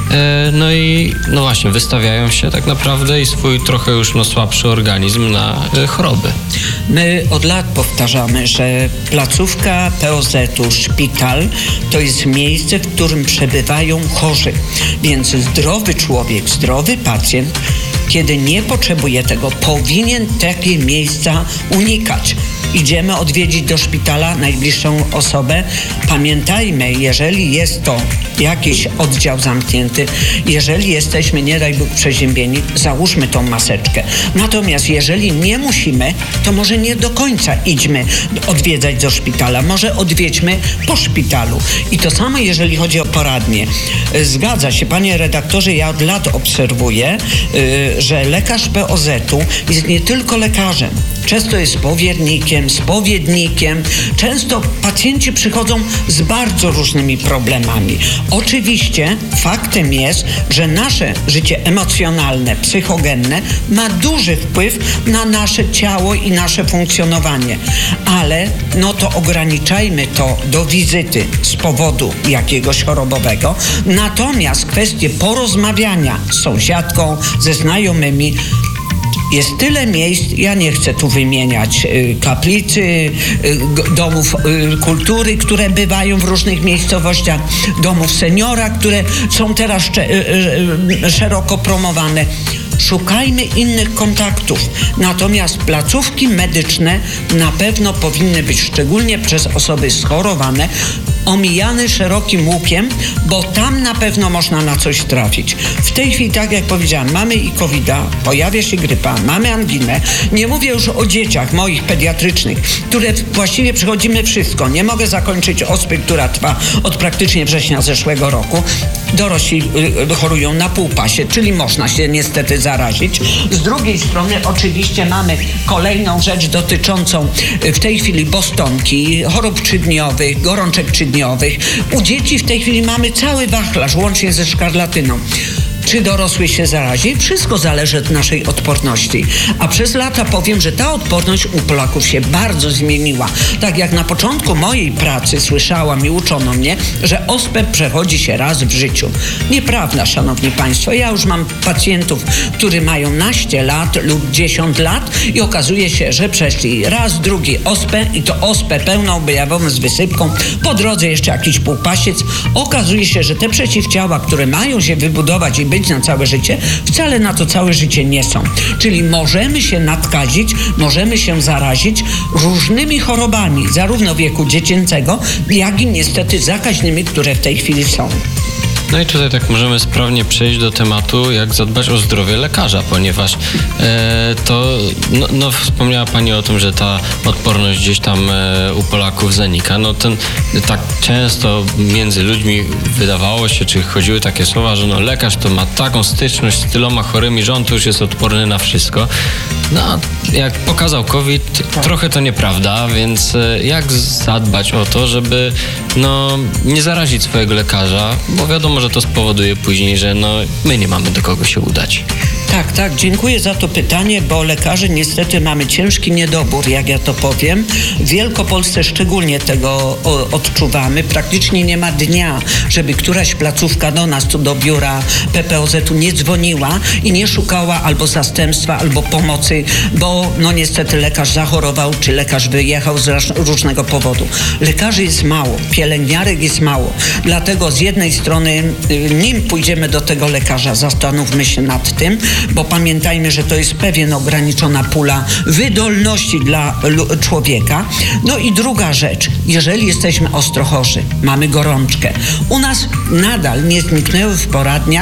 No i no właśnie, wystawiają się tak naprawdę i swój trochę już słabszy organizm na choroby. My od lat powtarzamy, że placówka POZ-u, szpital to jest miejsce, w którym przebywają chorzy, więc zdrowy człowiek, zdrowy pacjent, kiedy nie potrzebuje tego, powinien takie miejsca unikać. Idziemy odwiedzić do szpitala najbliższą osobę. Pamiętajmy, jeżeli jest to jakiś oddział zamknięty, jeżeli jesteśmy, nie daj Bóg, przeziębieni, załóżmy tą maseczkę. Natomiast jeżeli nie musimy, to może nie do końca idźmy odwiedzać do szpitala. Może odwiedźmy po szpitalu. I to samo, jeżeli chodzi o poradnie. Zgadza się, panie redaktorze, ja od lat obserwuję, że lekarz POZ-u jest nie tylko lekarzem. Często jest powiernikiem, spowiednikiem. Często pacjenci przychodzą z bardzo różnymi problemami. Oczywiście faktem jest, że nasze życie emocjonalne, psychogenne ma duży wpływ na nasze ciało i nasze funkcjonowanie. Ale no to ograniczajmy to do wizyty z powodu jakiegoś chorobowego. Natomiast kwestie porozmawiania z sąsiadką, ze znajomymi, jest tyle miejsc, ja nie chcę tu wymieniać kaplicy, domów kultury, które bywają w różnych miejscowościach, domów seniora, które są teraz szeroko promowane. Szukajmy innych kontaktów. Natomiast placówki medyczne na pewno powinny być, szczególnie przez osoby schorowane, omijane szerokim łukiem, bo tam na pewno można na coś trafić. W tej chwili, tak jak powiedziałam, mamy i COVID-a, pojawia się grypa, mamy anginę. Nie mówię już o dzieciach moich pediatrycznych, które właściwie przechodzimy wszystko. Nie mogę zakończyć ospy, która trwa od praktycznie września zeszłego roku. Dorośli chorują na półpasie, czyli można się niestety zarazić. Z drugiej strony oczywiście mamy kolejną rzecz dotyczącą w tej chwili bostonki, chorób trzydniowych, gorączek trzydniowych. U dzieci w tej chwili mamy cały wachlarz, łącznie ze szkarlatyną. Czy dorosły się zarazi? Wszystko zależy od naszej odporności. A przez lata powiem, że ta odporność u Polaków się bardzo zmieniła. Tak jak na początku mojej pracy słyszałam i uczono mnie, że ospę przechodzi się raz w życiu. Nieprawda, szanowni państwo. Ja już mam pacjentów, którzy mają naście lat lub 10 lat i okazuje się, że przeszli raz, drugi ospę i to ospę pełną objawową z wysypką. Po drodze jeszcze jakiś półpasiec. Okazuje się, że te przeciwciała, które mają się wybudować i być na całe życie, wcale na to całe życie nie są. Czyli możemy się nadkazić, możemy się zarazić różnymi chorobami, zarówno wieku dziecięcego, jak i niestety zakaźnymi, które w tej chwili są. No i tutaj tak możemy sprawnie przejść do tematu, jak zadbać o zdrowie lekarza, ponieważ wspomniała pani o tym, że ta odporność gdzieś tam u Polaków zanika. No ten tak często między ludźmi wydawało się, czy chodziły takie słowa, że no lekarz to ma taką styczność z tyloma chorymi, że on to już jest odporny na wszystko. No jak pokazał COVID, trochę to nieprawda, więc jak zadbać o to, żeby nie zarazić swojego lekarza, bo wiadomo, że to spowoduje później, że my nie mamy do kogo się udać. Tak, dziękuję za to pytanie, bo lekarzy niestety mamy ciężki niedobór, jak ja to powiem. W Wielkopolsce szczególnie tego odczuwamy. Praktycznie nie ma dnia, żeby któraś placówka do nas, tu do biura PPOZ-u nie dzwoniła i nie szukała albo zastępstwa, albo pomocy, bo niestety lekarz zachorował, czy lekarz wyjechał z różnego powodu. Lekarzy jest mało, pielęgniarek jest mało. Dlatego z jednej strony, nim pójdziemy do tego lekarza, zastanówmy się nad tym, bo pamiętajmy, że to jest pewien ograniczona pula wydolności dla człowieka. No i druga rzecz, jeżeli jesteśmy ostro chorzy, mamy gorączkę. U nas nadal nie zniknęły w poradniach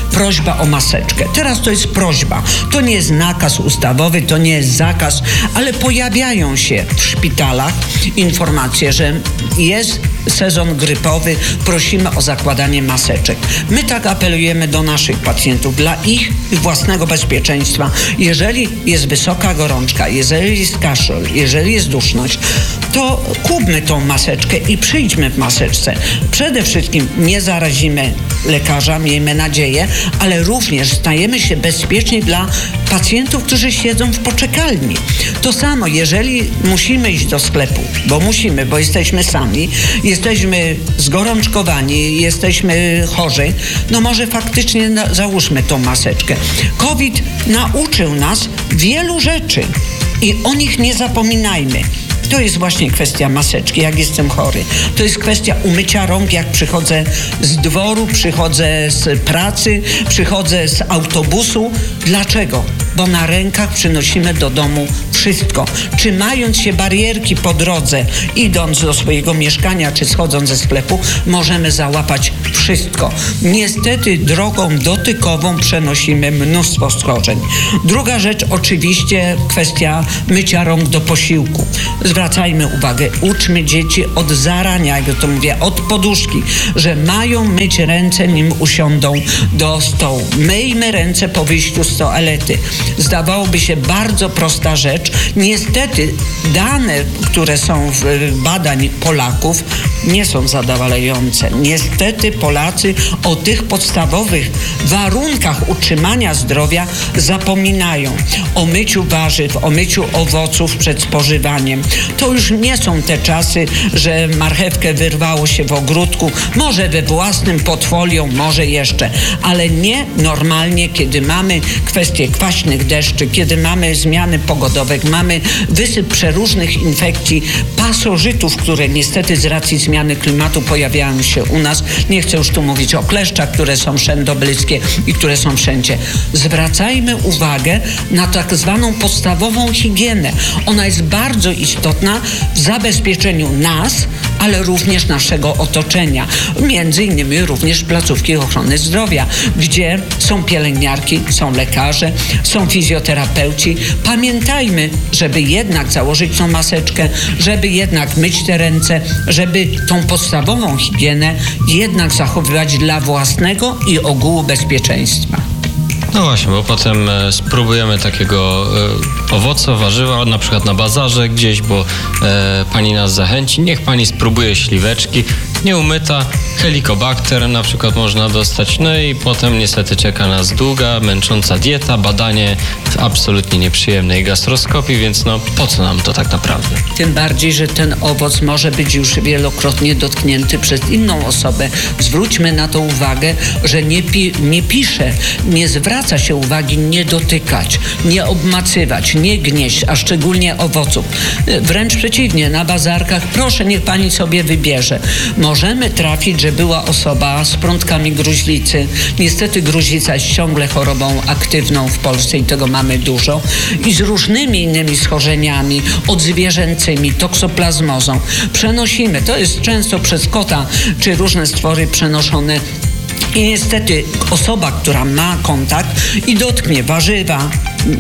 prośba o maseczkę. Teraz to jest prośba. To nie jest nakaz ustawowy, to nie jest zakaz, ale pojawiają się w szpitalach informacje, że jest sezon grypowy, prosimy o zakładanie maseczek. My tak apelujemy do naszych pacjentów, dla ich własnego bezpieczeństwa. Jeżeli jest wysoka gorączka, jeżeli jest kaszel, jeżeli jest duszność, to kupmy tą maseczkę i przyjdźmy w maseczce. Przede wszystkim nie zarazimy lekarza, miejmy nadzieję, ale również stajemy się bezpieczni dla pacjentów, którzy siedzą w poczekalni. To samo, jeżeli musimy iść do sklepu, bo jesteśmy sami, jesteśmy zgorączkowani, jesteśmy chorzy, no może faktycznie załóżmy tą maseczkę. COVID nauczył nas wielu rzeczy i o nich nie zapominajmy. To jest właśnie kwestia maseczki, jak jestem chory. To jest kwestia umycia rąk, jak przychodzę z dworu, przychodzę z pracy, przychodzę z autobusu. Dlaczego? Bo na rękach przynosimy do domu wszystko. Trzymając się barierki po drodze, idąc do swojego mieszkania czy schodząc ze sklepu, możemy załapać wszystko. Niestety drogą dotykową przenosimy mnóstwo schorzeń. Druga rzecz, oczywiście kwestia mycia rąk do posiłku. Zwracajmy uwagę, uczmy dzieci od zarania, jak to mówię, od poduszki, że mają myć ręce, nim usiądą do stołu. Myjmy ręce po wyjściu z toalety. Zdawałoby się bardzo prosta rzecz. Niestety dane, które są w badań Polaków, nie są zadowalające. Niestety Polacy o tych podstawowych warunkach utrzymania zdrowia zapominają. O myciu warzyw, o myciu owoców przed spożywaniem. To już nie są te czasy, że marchewkę wyrwało się w ogródku, może we własnym pod folią, może jeszcze, ale nie normalnie, kiedy mamy kwestie kwaśnych deszczy, kiedy mamy zmiany pogodowe, mamy wysyp przeróżnych infekcji, pasożytów, które niestety z racji zmiany klimatu pojawiają się u nas. Nie chcę już tu mówić o kleszczach, które są wszędobylskie i które są wszędzie. Zwracajmy uwagę na tak zwaną podstawową higienę. Ona jest bardzo istotna w zabezpieczeniu nas, ale również naszego otoczenia. Między innymi również placówki ochrony zdrowia, gdzie są pielęgniarki, są lekarze, są fizjoterapeuci. Pamiętajmy, żeby jednak założyć tą maseczkę, żeby jednak myć te ręce, żeby tą podstawową higienę jednak zachowywać dla własnego i ogółu bezpieczeństwa. No właśnie, bo potem spróbujemy takiego owoca, warzywa, na przykład na bazarze gdzieś, bo pani nas zachęci. Niech pani spróbuje śliweczki, nieumyta, helikobakter na przykład można dostać. No i potem niestety czeka nas długa, męcząca dieta, badanie absolutnie nieprzyjemnej gastroskopii, więc no po co nam to tak naprawdę? Tym bardziej, że ten owoc może być już wielokrotnie dotknięty przez inną osobę. Zwróćmy na to uwagę, że nie pisze, nie zwraca się uwagi nie dotykać, nie obmacywać, nie gnieść, a szczególnie owoców. Wręcz przeciwnie, na bazarkach proszę, niech pani sobie wybierze. Możemy trafić, że była osoba z prądkami gruźlicy. Niestety gruźlica jest ciągle chorobą aktywną w Polsce i tego mamy dużo. I z różnymi innymi schorzeniami odzwierzęcymi, toksoplazmozą. Przenosimy, to jest często przez kota czy różne stwory przenoszone. I niestety osoba, która ma kontakt i dotknie warzywa,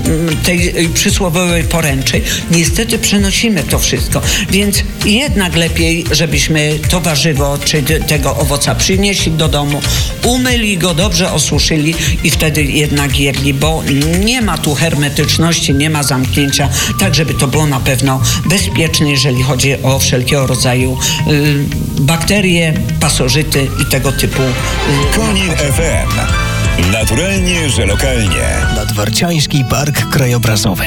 tej przysłowiowej poręczy, niestety przenosimy to wszystko. Więc jednak lepiej, żebyśmy to warzywo czy tego owoca przynieśli do domu, umyli go, dobrze osuszyli i wtedy jednak jedli, bo nie ma tu hermetyczności, nie ma zamknięcia, tak żeby to było na pewno bezpieczne, jeżeli chodzi o wszelkiego rodzaju bakterie, pasożyty i tego typu. Konin FM. Naturalnie, że lokalnie. Nadwarciański Park Krajobrazowy.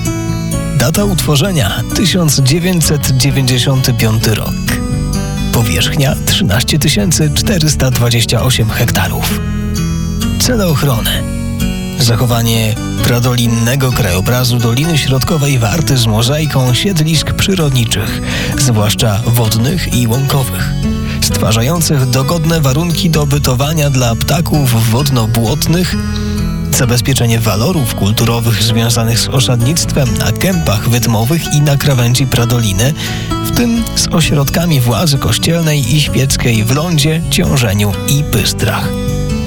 Data utworzenia 1995 rok. Powierzchnia 13 428 hektarów. Cele ochrony: zachowanie pradolinnego krajobrazu Doliny Środkowej Warty z mozaiką siedlisk przyrodniczych, zwłaszcza wodnych i łąkowych, stwarzających dogodne warunki do bytowania dla ptaków wodno-błotnych, zabezpieczenie walorów kulturowych związanych z osadnictwem na kępach wydmowych i na krawędzi pradoliny, w tym z ośrodkami władzy kościelnej i świeckiej w Lądzie, Ciążeniu i Bystrach.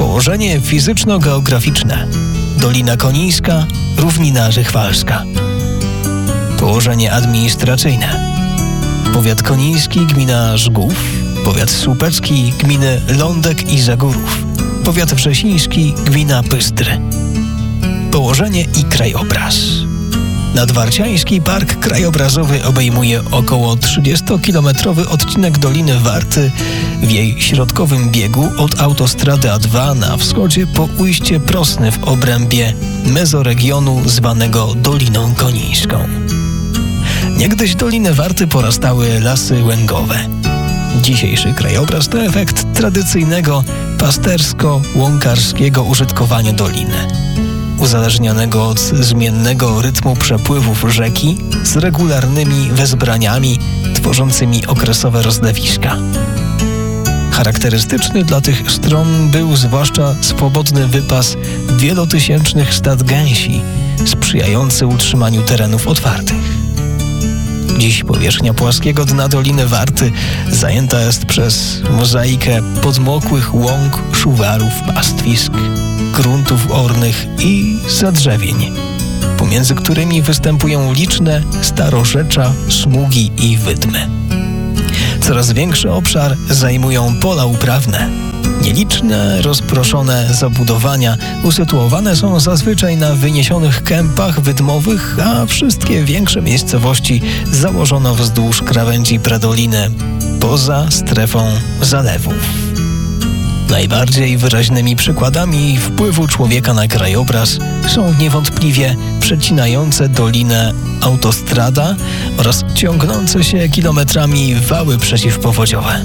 Położenie fizyczno-geograficzne. Dolina Konińska, Równina Rychwalska. Położenie administracyjne. Powiat koniński, gmina Żgów. Powiat słupecki, gminy Lądek i Zagórów. Powiat wrzesiński, gmina Bystry. Położenie i krajobraz. Nadwarciański Park Krajobrazowy obejmuje około 30-kilometrowy odcinek Doliny Warty w jej środkowym biegu od autostrady A2 na wschodzie po ujście Prosny w obrębie mezoregionu zwanego Doliną Konińską. Niegdyś Doliny Warty porastały lasy łęgowe. Dzisiejszy krajobraz to efekt tradycyjnego pastersko-łąkarskiego użytkowania doliny, uzależnionego od zmiennego rytmu przepływów rzeki z regularnymi wezbraniami tworzącymi okresowe rozlewiska. Charakterystyczny dla tych stron był zwłaszcza swobodny wypas wielotysięcznych stad gęsi, sprzyjający utrzymaniu terenów otwartych. Dziś powierzchnia płaskiego dna Doliny Warty zajęta jest przez mozaikę podmokłych łąk, szuwarów, pastwisk, gruntów ornych i zadrzewień, pomiędzy którymi występują liczne starorzecza, smugi i wydmy. Coraz większy obszar zajmują pola uprawne. Nieliczne, rozproszone zabudowania usytuowane są zazwyczaj na wyniesionych kępach wydmowych, a wszystkie większe miejscowości założono wzdłuż krawędzi pradoliny, poza strefą zalewów. Najbardziej wyraźnymi przykładami wpływu człowieka na krajobraz są niewątpliwie przecinające dolinę autostrada oraz ciągnące się kilometrami wały przeciwpowodziowe.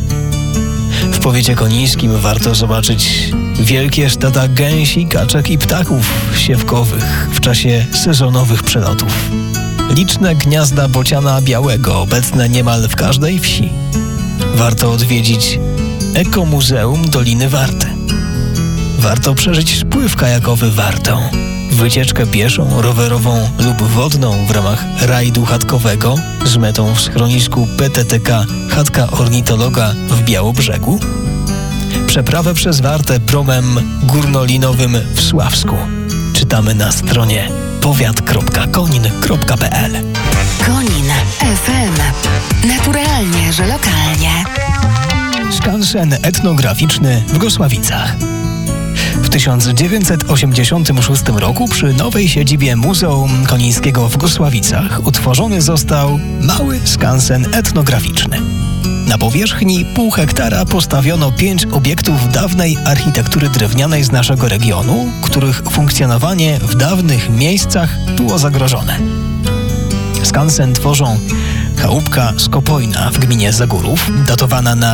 W powiecie konińskim warto zobaczyć wielkie stada gęsi, kaczek i ptaków siewkowych w czasie sezonowych przelotów. Liczne gniazda bociana białego obecne niemal w każdej wsi. Warto odwiedzić Ekomuzeum Doliny Warty. Warto przeżyć spływ kajakowy Wartą, wycieczkę pieszą, rowerową lub wodną w ramach rajdu chatkowego z metą w schronisku PTTK Chatka Ornitologa w Białobrzegu, przeprawę przez Wartę promem górnolinowym w Sławsku. Czytamy na stronie powiat.konin.pl. Konin FM. Naturalnie, że lokalnie. Skansen etnograficzny w Gosławicach. W 1986 roku przy nowej siedzibie Muzeum Konińskiego w Gosławicach utworzony został mały skansen etnograficzny. Na powierzchni 0,5 hektara postawiono 5 obiektów dawnej architektury drewnianej z naszego regionu, których funkcjonowanie w dawnych miejscach było zagrożone. Skansen tworzą chałupka Skopojna w gminie Zagórów, datowana na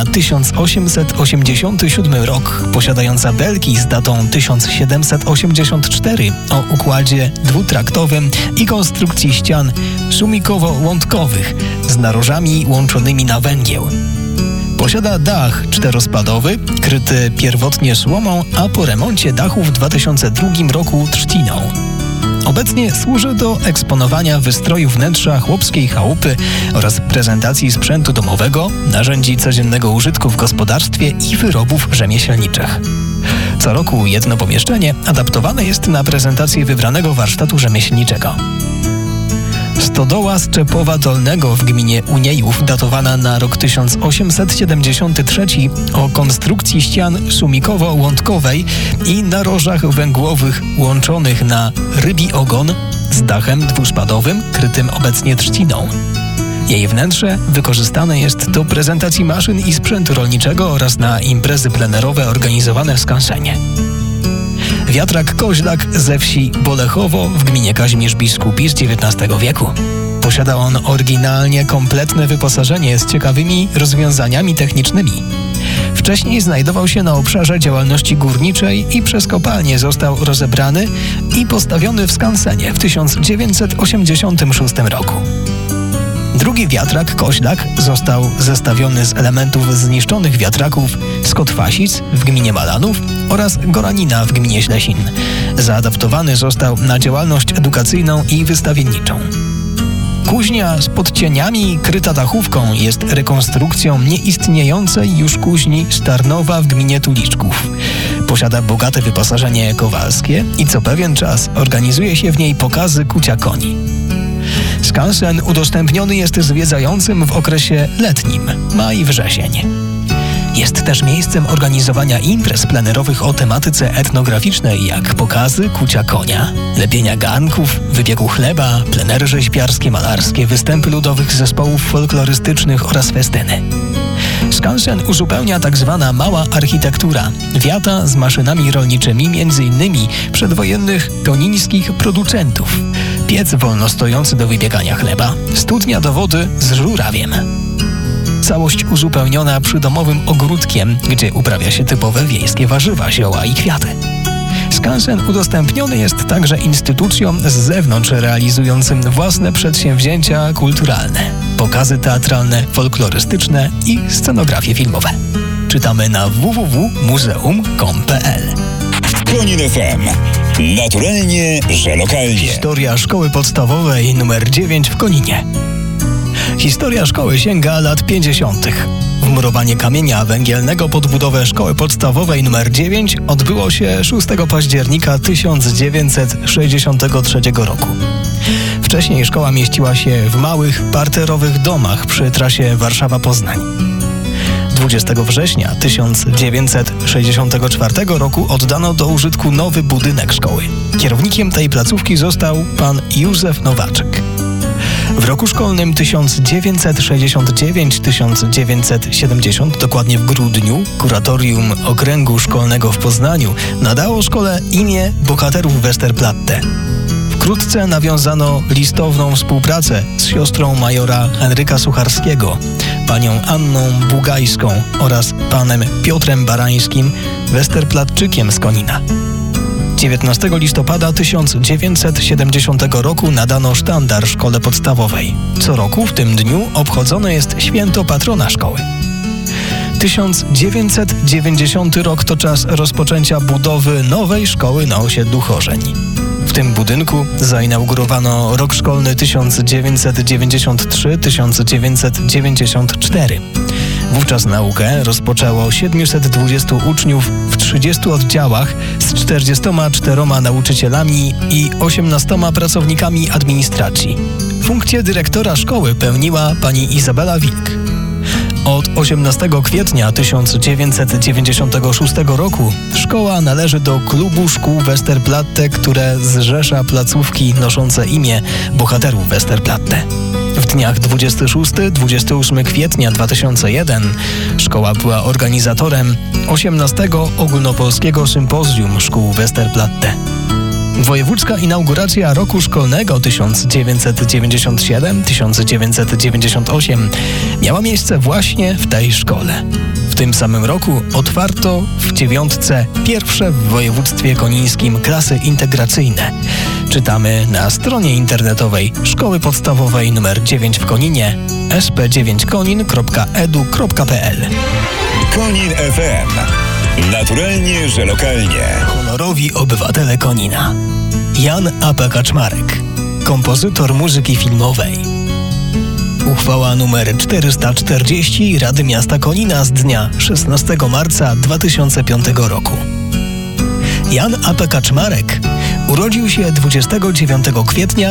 1887 rok, posiadająca belki z datą 1784 o układzie dwutraktowym i konstrukcji ścian sumikowo-łątkowych z narożami łączonymi na węgiel. Posiada dach czterospadowy, kryty pierwotnie słomą, a po remoncie dachu w 2002 roku trzciną. Obecnie służy do eksponowania wystroju wnętrza chłopskiej chałupy oraz prezentacji sprzętu domowego, narzędzi codziennego użytku w gospodarstwie i wyrobów rzemieślniczych. Co roku jedno pomieszczenie adaptowane jest na prezentację wybranego warsztatu rzemieślniczego. Stodoła Szczepowa Dolnego w gminie Uniejów, datowana na rok 1873, o konstrukcji ścian sumikowo-łątkowej i narożach węgłowych łączonych na rybi ogon z dachem dwuspadowym, krytym obecnie trzciną. Jej wnętrze wykorzystane jest do prezentacji maszyn i sprzętu rolniczego oraz na imprezy plenerowe organizowane w skansenie. Wiatrak Koźlak ze wsi Bolechowo w gminie Kazimierz Biskupi z XIX wieku. Posiada on oryginalnie kompletne wyposażenie z ciekawymi rozwiązaniami technicznymi. Wcześniej znajdował się na obszarze działalności górniczej i przez kopalnię został rozebrany i postawiony w skansenie w 1986 roku. Drugi wiatrak Koźlak został zestawiony z elementów zniszczonych wiatraków z Kotwasic w gminie Malanów oraz Goranina w gminie Ślesin. Zaadaptowany został na działalność edukacyjną i wystawienniczą. Kuźnia z podcieniami kryta dachówką jest rekonstrukcją nieistniejącej już kuźni Starnowa w gminie Tuliczków. Posiada bogate wyposażenie kowalskie i co pewien czas organizuje się w niej pokazy kucia koni. Skansen udostępniony jest zwiedzającym w okresie letnim, maj-wrzesień. Jest też miejscem organizowania imprez plenerowych o tematyce etnograficznej, jak pokazy kucia konia, lepienia garnków, wypieku chleba, plenery rzeźbiarskie, malarskie, występy ludowych zespołów folklorystycznych oraz festyny. Skansen uzupełnia tak zwana mała architektura, wiata z maszynami rolniczymi, m.in. przedwojennych konińskich producentów, piec wolnostojący do wypiekania chleba, studnia do wody z żurawiem. Całość uzupełniona przydomowym ogródkiem, gdzie uprawia się typowe wiejskie warzywa, zioła i kwiaty. Skansen udostępniony jest także instytucjom z zewnątrz realizującym własne przedsięwzięcia kulturalne, pokazy teatralne, folklorystyczne i scenografie filmowe. Czytamy na www.muzeum.com.pl. Konin FM. Naturalnie, że lokalnie. Historia szkoły podstawowej nr 9 w Koninie. Historia szkoły sięga lat 50. Wmurowanie kamienia węgielnego pod budowę szkoły podstawowej nr 9 odbyło się 6 października 1963 roku. Wcześniej szkoła mieściła się w małych, parterowych domach przy trasie Warszawa-Poznań. 20 września 1964 roku oddano do użytku nowy budynek szkoły. Kierownikiem tej placówki został pan Józef Nowaczek. W roku szkolnym 1969-1970, dokładnie w grudniu, Kuratorium Okręgu Szkolnego w Poznaniu nadało szkole imię bohaterów Westerplatte. Wkrótce nawiązano listowną współpracę z siostrą majora Henryka Sucharskiego, panią Anną Bugajską oraz panem Piotrem Barańskim, Westerplatczykiem z Konina. 19 listopada 1970 roku nadano sztandar szkole podstawowej. Co roku w tym dniu obchodzone jest święto patrona szkoły. 1990 rok to czas rozpoczęcia budowy nowej szkoły na osiedlu Chorzeń. W tym budynku zainaugurowano rok szkolny 1993-1994. Wówczas naukę rozpoczęło 720 uczniów w 30 oddziałach z 44 nauczycielami i 18 pracownikami administracji. Funkcję dyrektora szkoły pełniła pani Izabela Wilk. Od 18 kwietnia 1996 roku szkoła należy do klubu szkół Westerplatte, które zrzesza placówki noszące imię bohaterów Westerplatte. W dniach 26-28 kwietnia 2001 szkoła była organizatorem 18 ogólnopolskiego sympozjum szkół Westerplatte. Wojewódzka inauguracja roku szkolnego 1997-1998 miała miejsce właśnie w tej szkole. W tym samym roku otwarto w 9 pierwsze w województwie konińskim klasy integracyjne. Czytamy na stronie internetowej Szkoły Podstawowej nr 9 w Koninie sp9konin.edu.pl. Konin FM. Naturalnie, że lokalnie. Honorowi obywatele Konina. Jan A.P. Kaczmarek, kompozytor muzyki filmowej. Uchwała nr 440 Rady Miasta Konina z dnia 16 marca 2005 roku. Jan A.P. Kaczmarek urodził się 29 kwietnia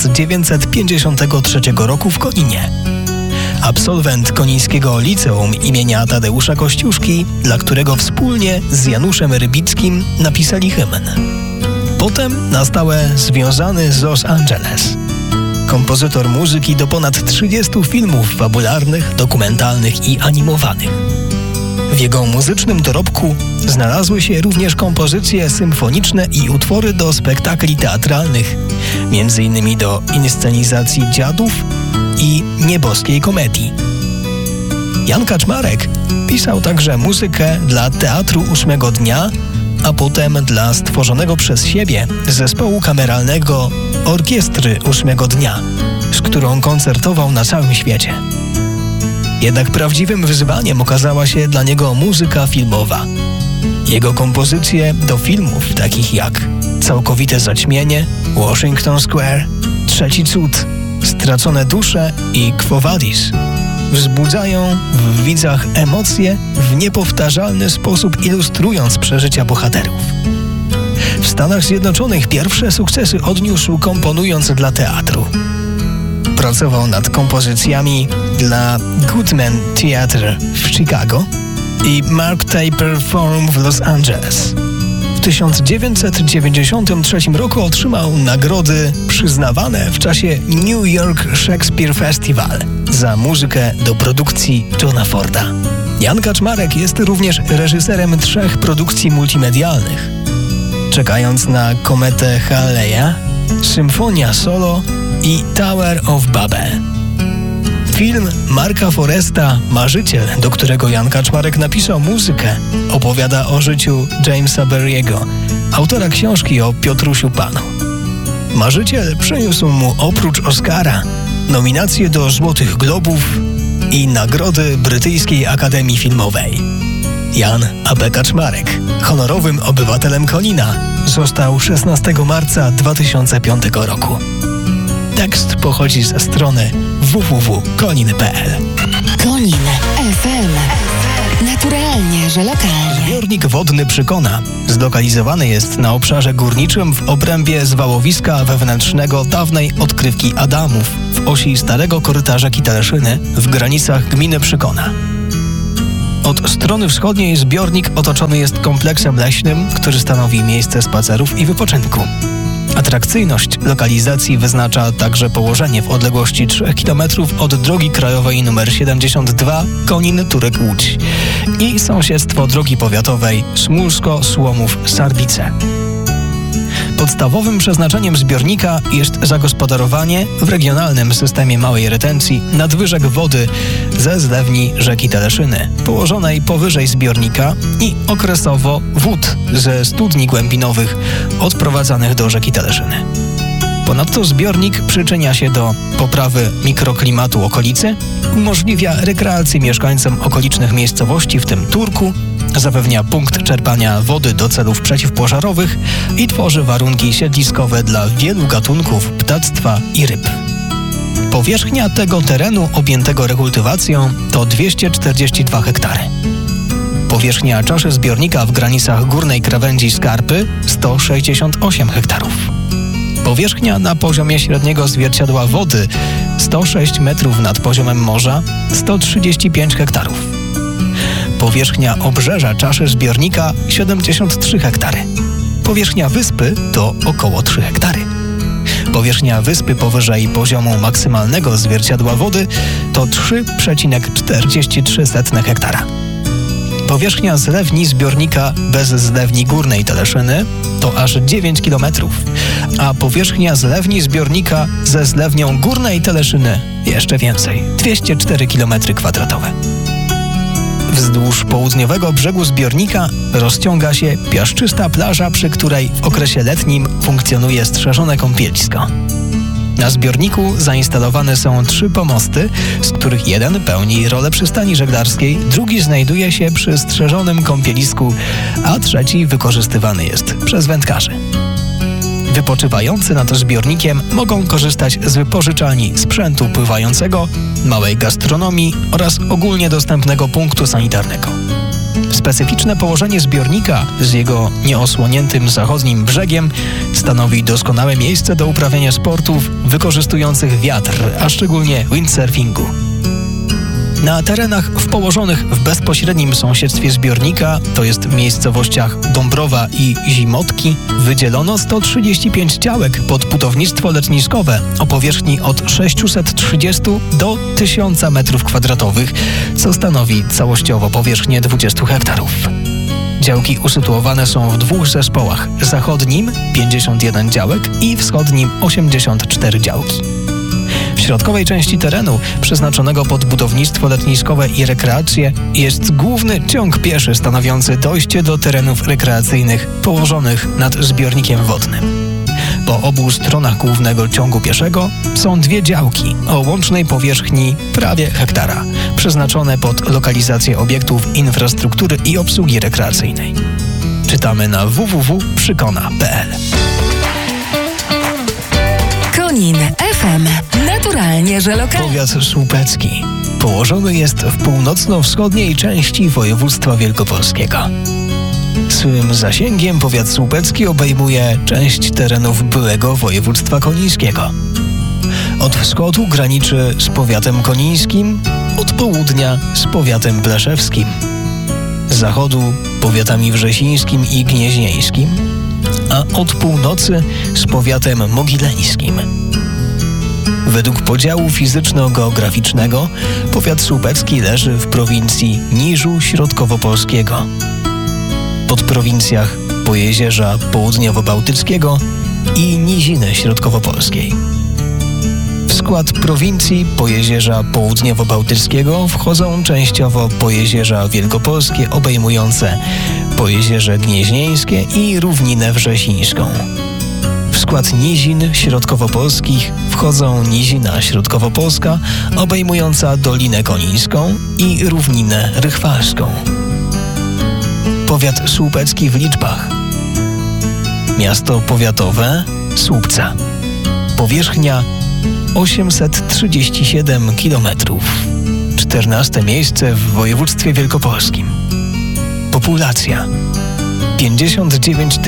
1953 roku w Koninie. Absolwent Konińskiego Liceum imienia Tadeusza Kościuszki, dla którego wspólnie z Januszem Rybickim napisali hymn. Potem na stałe związany z Los Angeles. Kompozytor muzyki do ponad 30 filmów fabularnych, dokumentalnych i animowanych. W jego muzycznym dorobku znalazły się również kompozycje symfoniczne i utwory do spektakli teatralnych, m.in. do inscenizacji Dziadów i Nieboskiej Komedii. Jan Kaczmarek pisał także muzykę dla Teatru Ósmego Dnia, a potem dla stworzonego przez siebie zespołu kameralnego Orkiestry Ósmego Dnia, z którą koncertował na całym świecie. Jednak prawdziwym wyzwaniem okazała się dla niego muzyka filmowa. Jego kompozycje do filmów takich jak Całkowite Zaćmienie, Washington Square, Trzeci Cud, Stracone dusze i Quo Vadis wzbudzają w widzach emocje w niepowtarzalny sposób, ilustrując przeżycia bohaterów. W Stanach Zjednoczonych pierwsze sukcesy odniósł komponując dla teatru. Pracował nad kompozycjami dla Goodman Theatre w Chicago i Mark Taper Forum w Los Angeles. W 1993 roku otrzymał nagrody przyznawane w czasie New York Shakespeare Festival za muzykę do produkcji Johna Forda. Jan Kaczmarek jest również reżyserem 3 produkcji multimedialnych. Czekając na kometę Halley'a, Symfonia Solo i Tower of Babel. Film Marka Foresta Marzyciel, do którego Jan Kaczmarek napisał muzykę, opowiada o życiu Jamesa Barry'ego, autora książki o Piotrusiu Panu. Marzyciel przyniósł mu oprócz Oscara nominacje do Złotych Globów i nagrody Brytyjskiej Akademii Filmowej. Jan A.B. Kaczmarek, honorowym obywatelem Konina, został 16 marca 2005 roku. Tekst pochodzi ze strony www.konin.pl. Konin FM. Naturalnie, że lokalnie. Zbiornik wodny Przykona zlokalizowany jest na obszarze górniczym w obrębie zwałowiska wewnętrznego dawnej odkrywki Adamów w osi starego koryta rzeki Teleszyny w granicach gminy Przykona. Od strony wschodniej zbiornik otoczony jest kompleksem leśnym, który stanowi miejsce spacerów i wypoczynku. Atrakcyjność lokalizacji wyznacza także położenie w odległości 3 km od drogi krajowej nr 72 Konin-Turek-Łódź i sąsiedztwo drogi powiatowej Smulsko-Słomów-Sarbice. Podstawowym przeznaczeniem zbiornika jest zagospodarowanie w regionalnym systemie małej retencji nadwyżek wody ze zlewni rzeki Teleszyny, położonej powyżej zbiornika i okresowo wód ze studni głębinowych odprowadzanych do rzeki Teleszyny. Ponadto zbiornik przyczynia się do poprawy mikroklimatu okolicy, umożliwia rekreację mieszkańcom okolicznych miejscowości, w tym Turku, zapewnia punkt czerpania wody do celów przeciwpożarowych i tworzy warunki siedliskowe dla wielu gatunków ptactwa i ryb. Powierzchnia tego terenu objętego rekultywacją to 242 hektary. Powierzchnia czaszy zbiornika w granicach górnej krawędzi Skarpy 168 hektarów. Powierzchnia na poziomie średniego zwierciadła wody 106 metrów nad poziomem morza 135 hektarów. Powierzchnia obrzeża czaszy zbiornika 73 hektary. Powierzchnia wyspy to około 3 hektary. Powierzchnia wyspy powyżej maksymalnego zwierciadła wody to 3,43 hektara. Powierzchnia zlewni zbiornika bez zlewni górnej Teleszyny to aż 9 km, a powierzchnia zlewni zbiornika ze zlewnią górnej Teleszyny jeszcze więcej, 204 km². Wzdłuż południowego brzegu zbiornika rozciąga się piaszczysta plaża, przy której w okresie letnim funkcjonuje strzeżone kąpielisko. Na zbiorniku zainstalowane są 3 pomosty, z których jeden pełni rolę przystani żeglarskiej, drugi znajduje się przy strzeżonym kąpielisku, a trzeci wykorzystywany jest przez wędkarzy. Wypoczywający nad zbiornikiem mogą korzystać z wypożyczalni sprzętu pływającego, małej gastronomii oraz ogólnie dostępnego punktu sanitarnego. Specyficzne położenie zbiornika z jego nieosłoniętym zachodnim brzegiem stanowi doskonałe miejsce do uprawiania sportów wykorzystujących wiatr, a szczególnie windsurfingu. Na terenach położonych w bezpośrednim sąsiedztwie zbiornika, to jest w miejscowościach Dąbrowa i Zimotki, wydzielono 135 działek pod budownictwo letniskowe o powierzchni od 630 do 1000 m², co stanowi całościowo powierzchnię 20 hektarów. Działki usytuowane są w 2 zespołach, zachodnim 51 działek i wschodnim 84 działki. W środkowej części terenu, przeznaczonego pod budownictwo letniskowe i rekreację, jest główny ciąg pieszy stanowiący dojście do terenów rekreacyjnych położonych nad zbiornikiem wodnym. Po obu stronach głównego ciągu pieszego są 2 działki o łącznej powierzchni prawie hektara, przeznaczone pod lokalizację obiektów infrastruktury i obsługi rekreacyjnej. Czytamy na www.przykona.pl. Konin FM. Naturalnie, że lokalnie. Powiat słupecki. Położony jest w północno-wschodniej części województwa wielkopolskiego. Swym zasięgiem powiat słupecki obejmuje część terenów byłego województwa konińskiego. Od wschodu graniczy z powiatem konińskim, od południa z powiatem bleszewskim, z zachodu powiatami wrzesińskim i gnieźnieńskim, a od północy z powiatem mogileńskim. Według podziału fizyczno-geograficznego powiat słupecki leży w prowincji Niżu Środkowo-Polskiego, podprowincjach Pojezierza Południowo-Bałtyckiego i Niziny Środkowo-Polskiej. W skład prowincji Pojezierza Południowo-Bałtyckiego wchodzą częściowo Pojezierza Wielkopolskie obejmujące Pojezierze Gnieźnieńskie i Równinę Wrzesińską. W skład nizin środkowopolskich wchodzą Nizina Środkowopolska obejmująca Dolinę Konińską i Równinę Rychwalską. Powiat słupecki w liczbach. Miasto powiatowe Słupca. Powierzchnia 837 km. 14 miejsce w województwie wielkopolskim. Populacja 59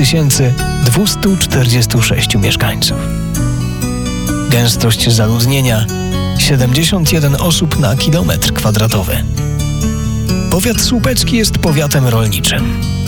246 mieszkańców. Gęstość zaludnienia 71 osób na kilometr kwadratowy. Powiat słupecki jest powiatem rolniczym.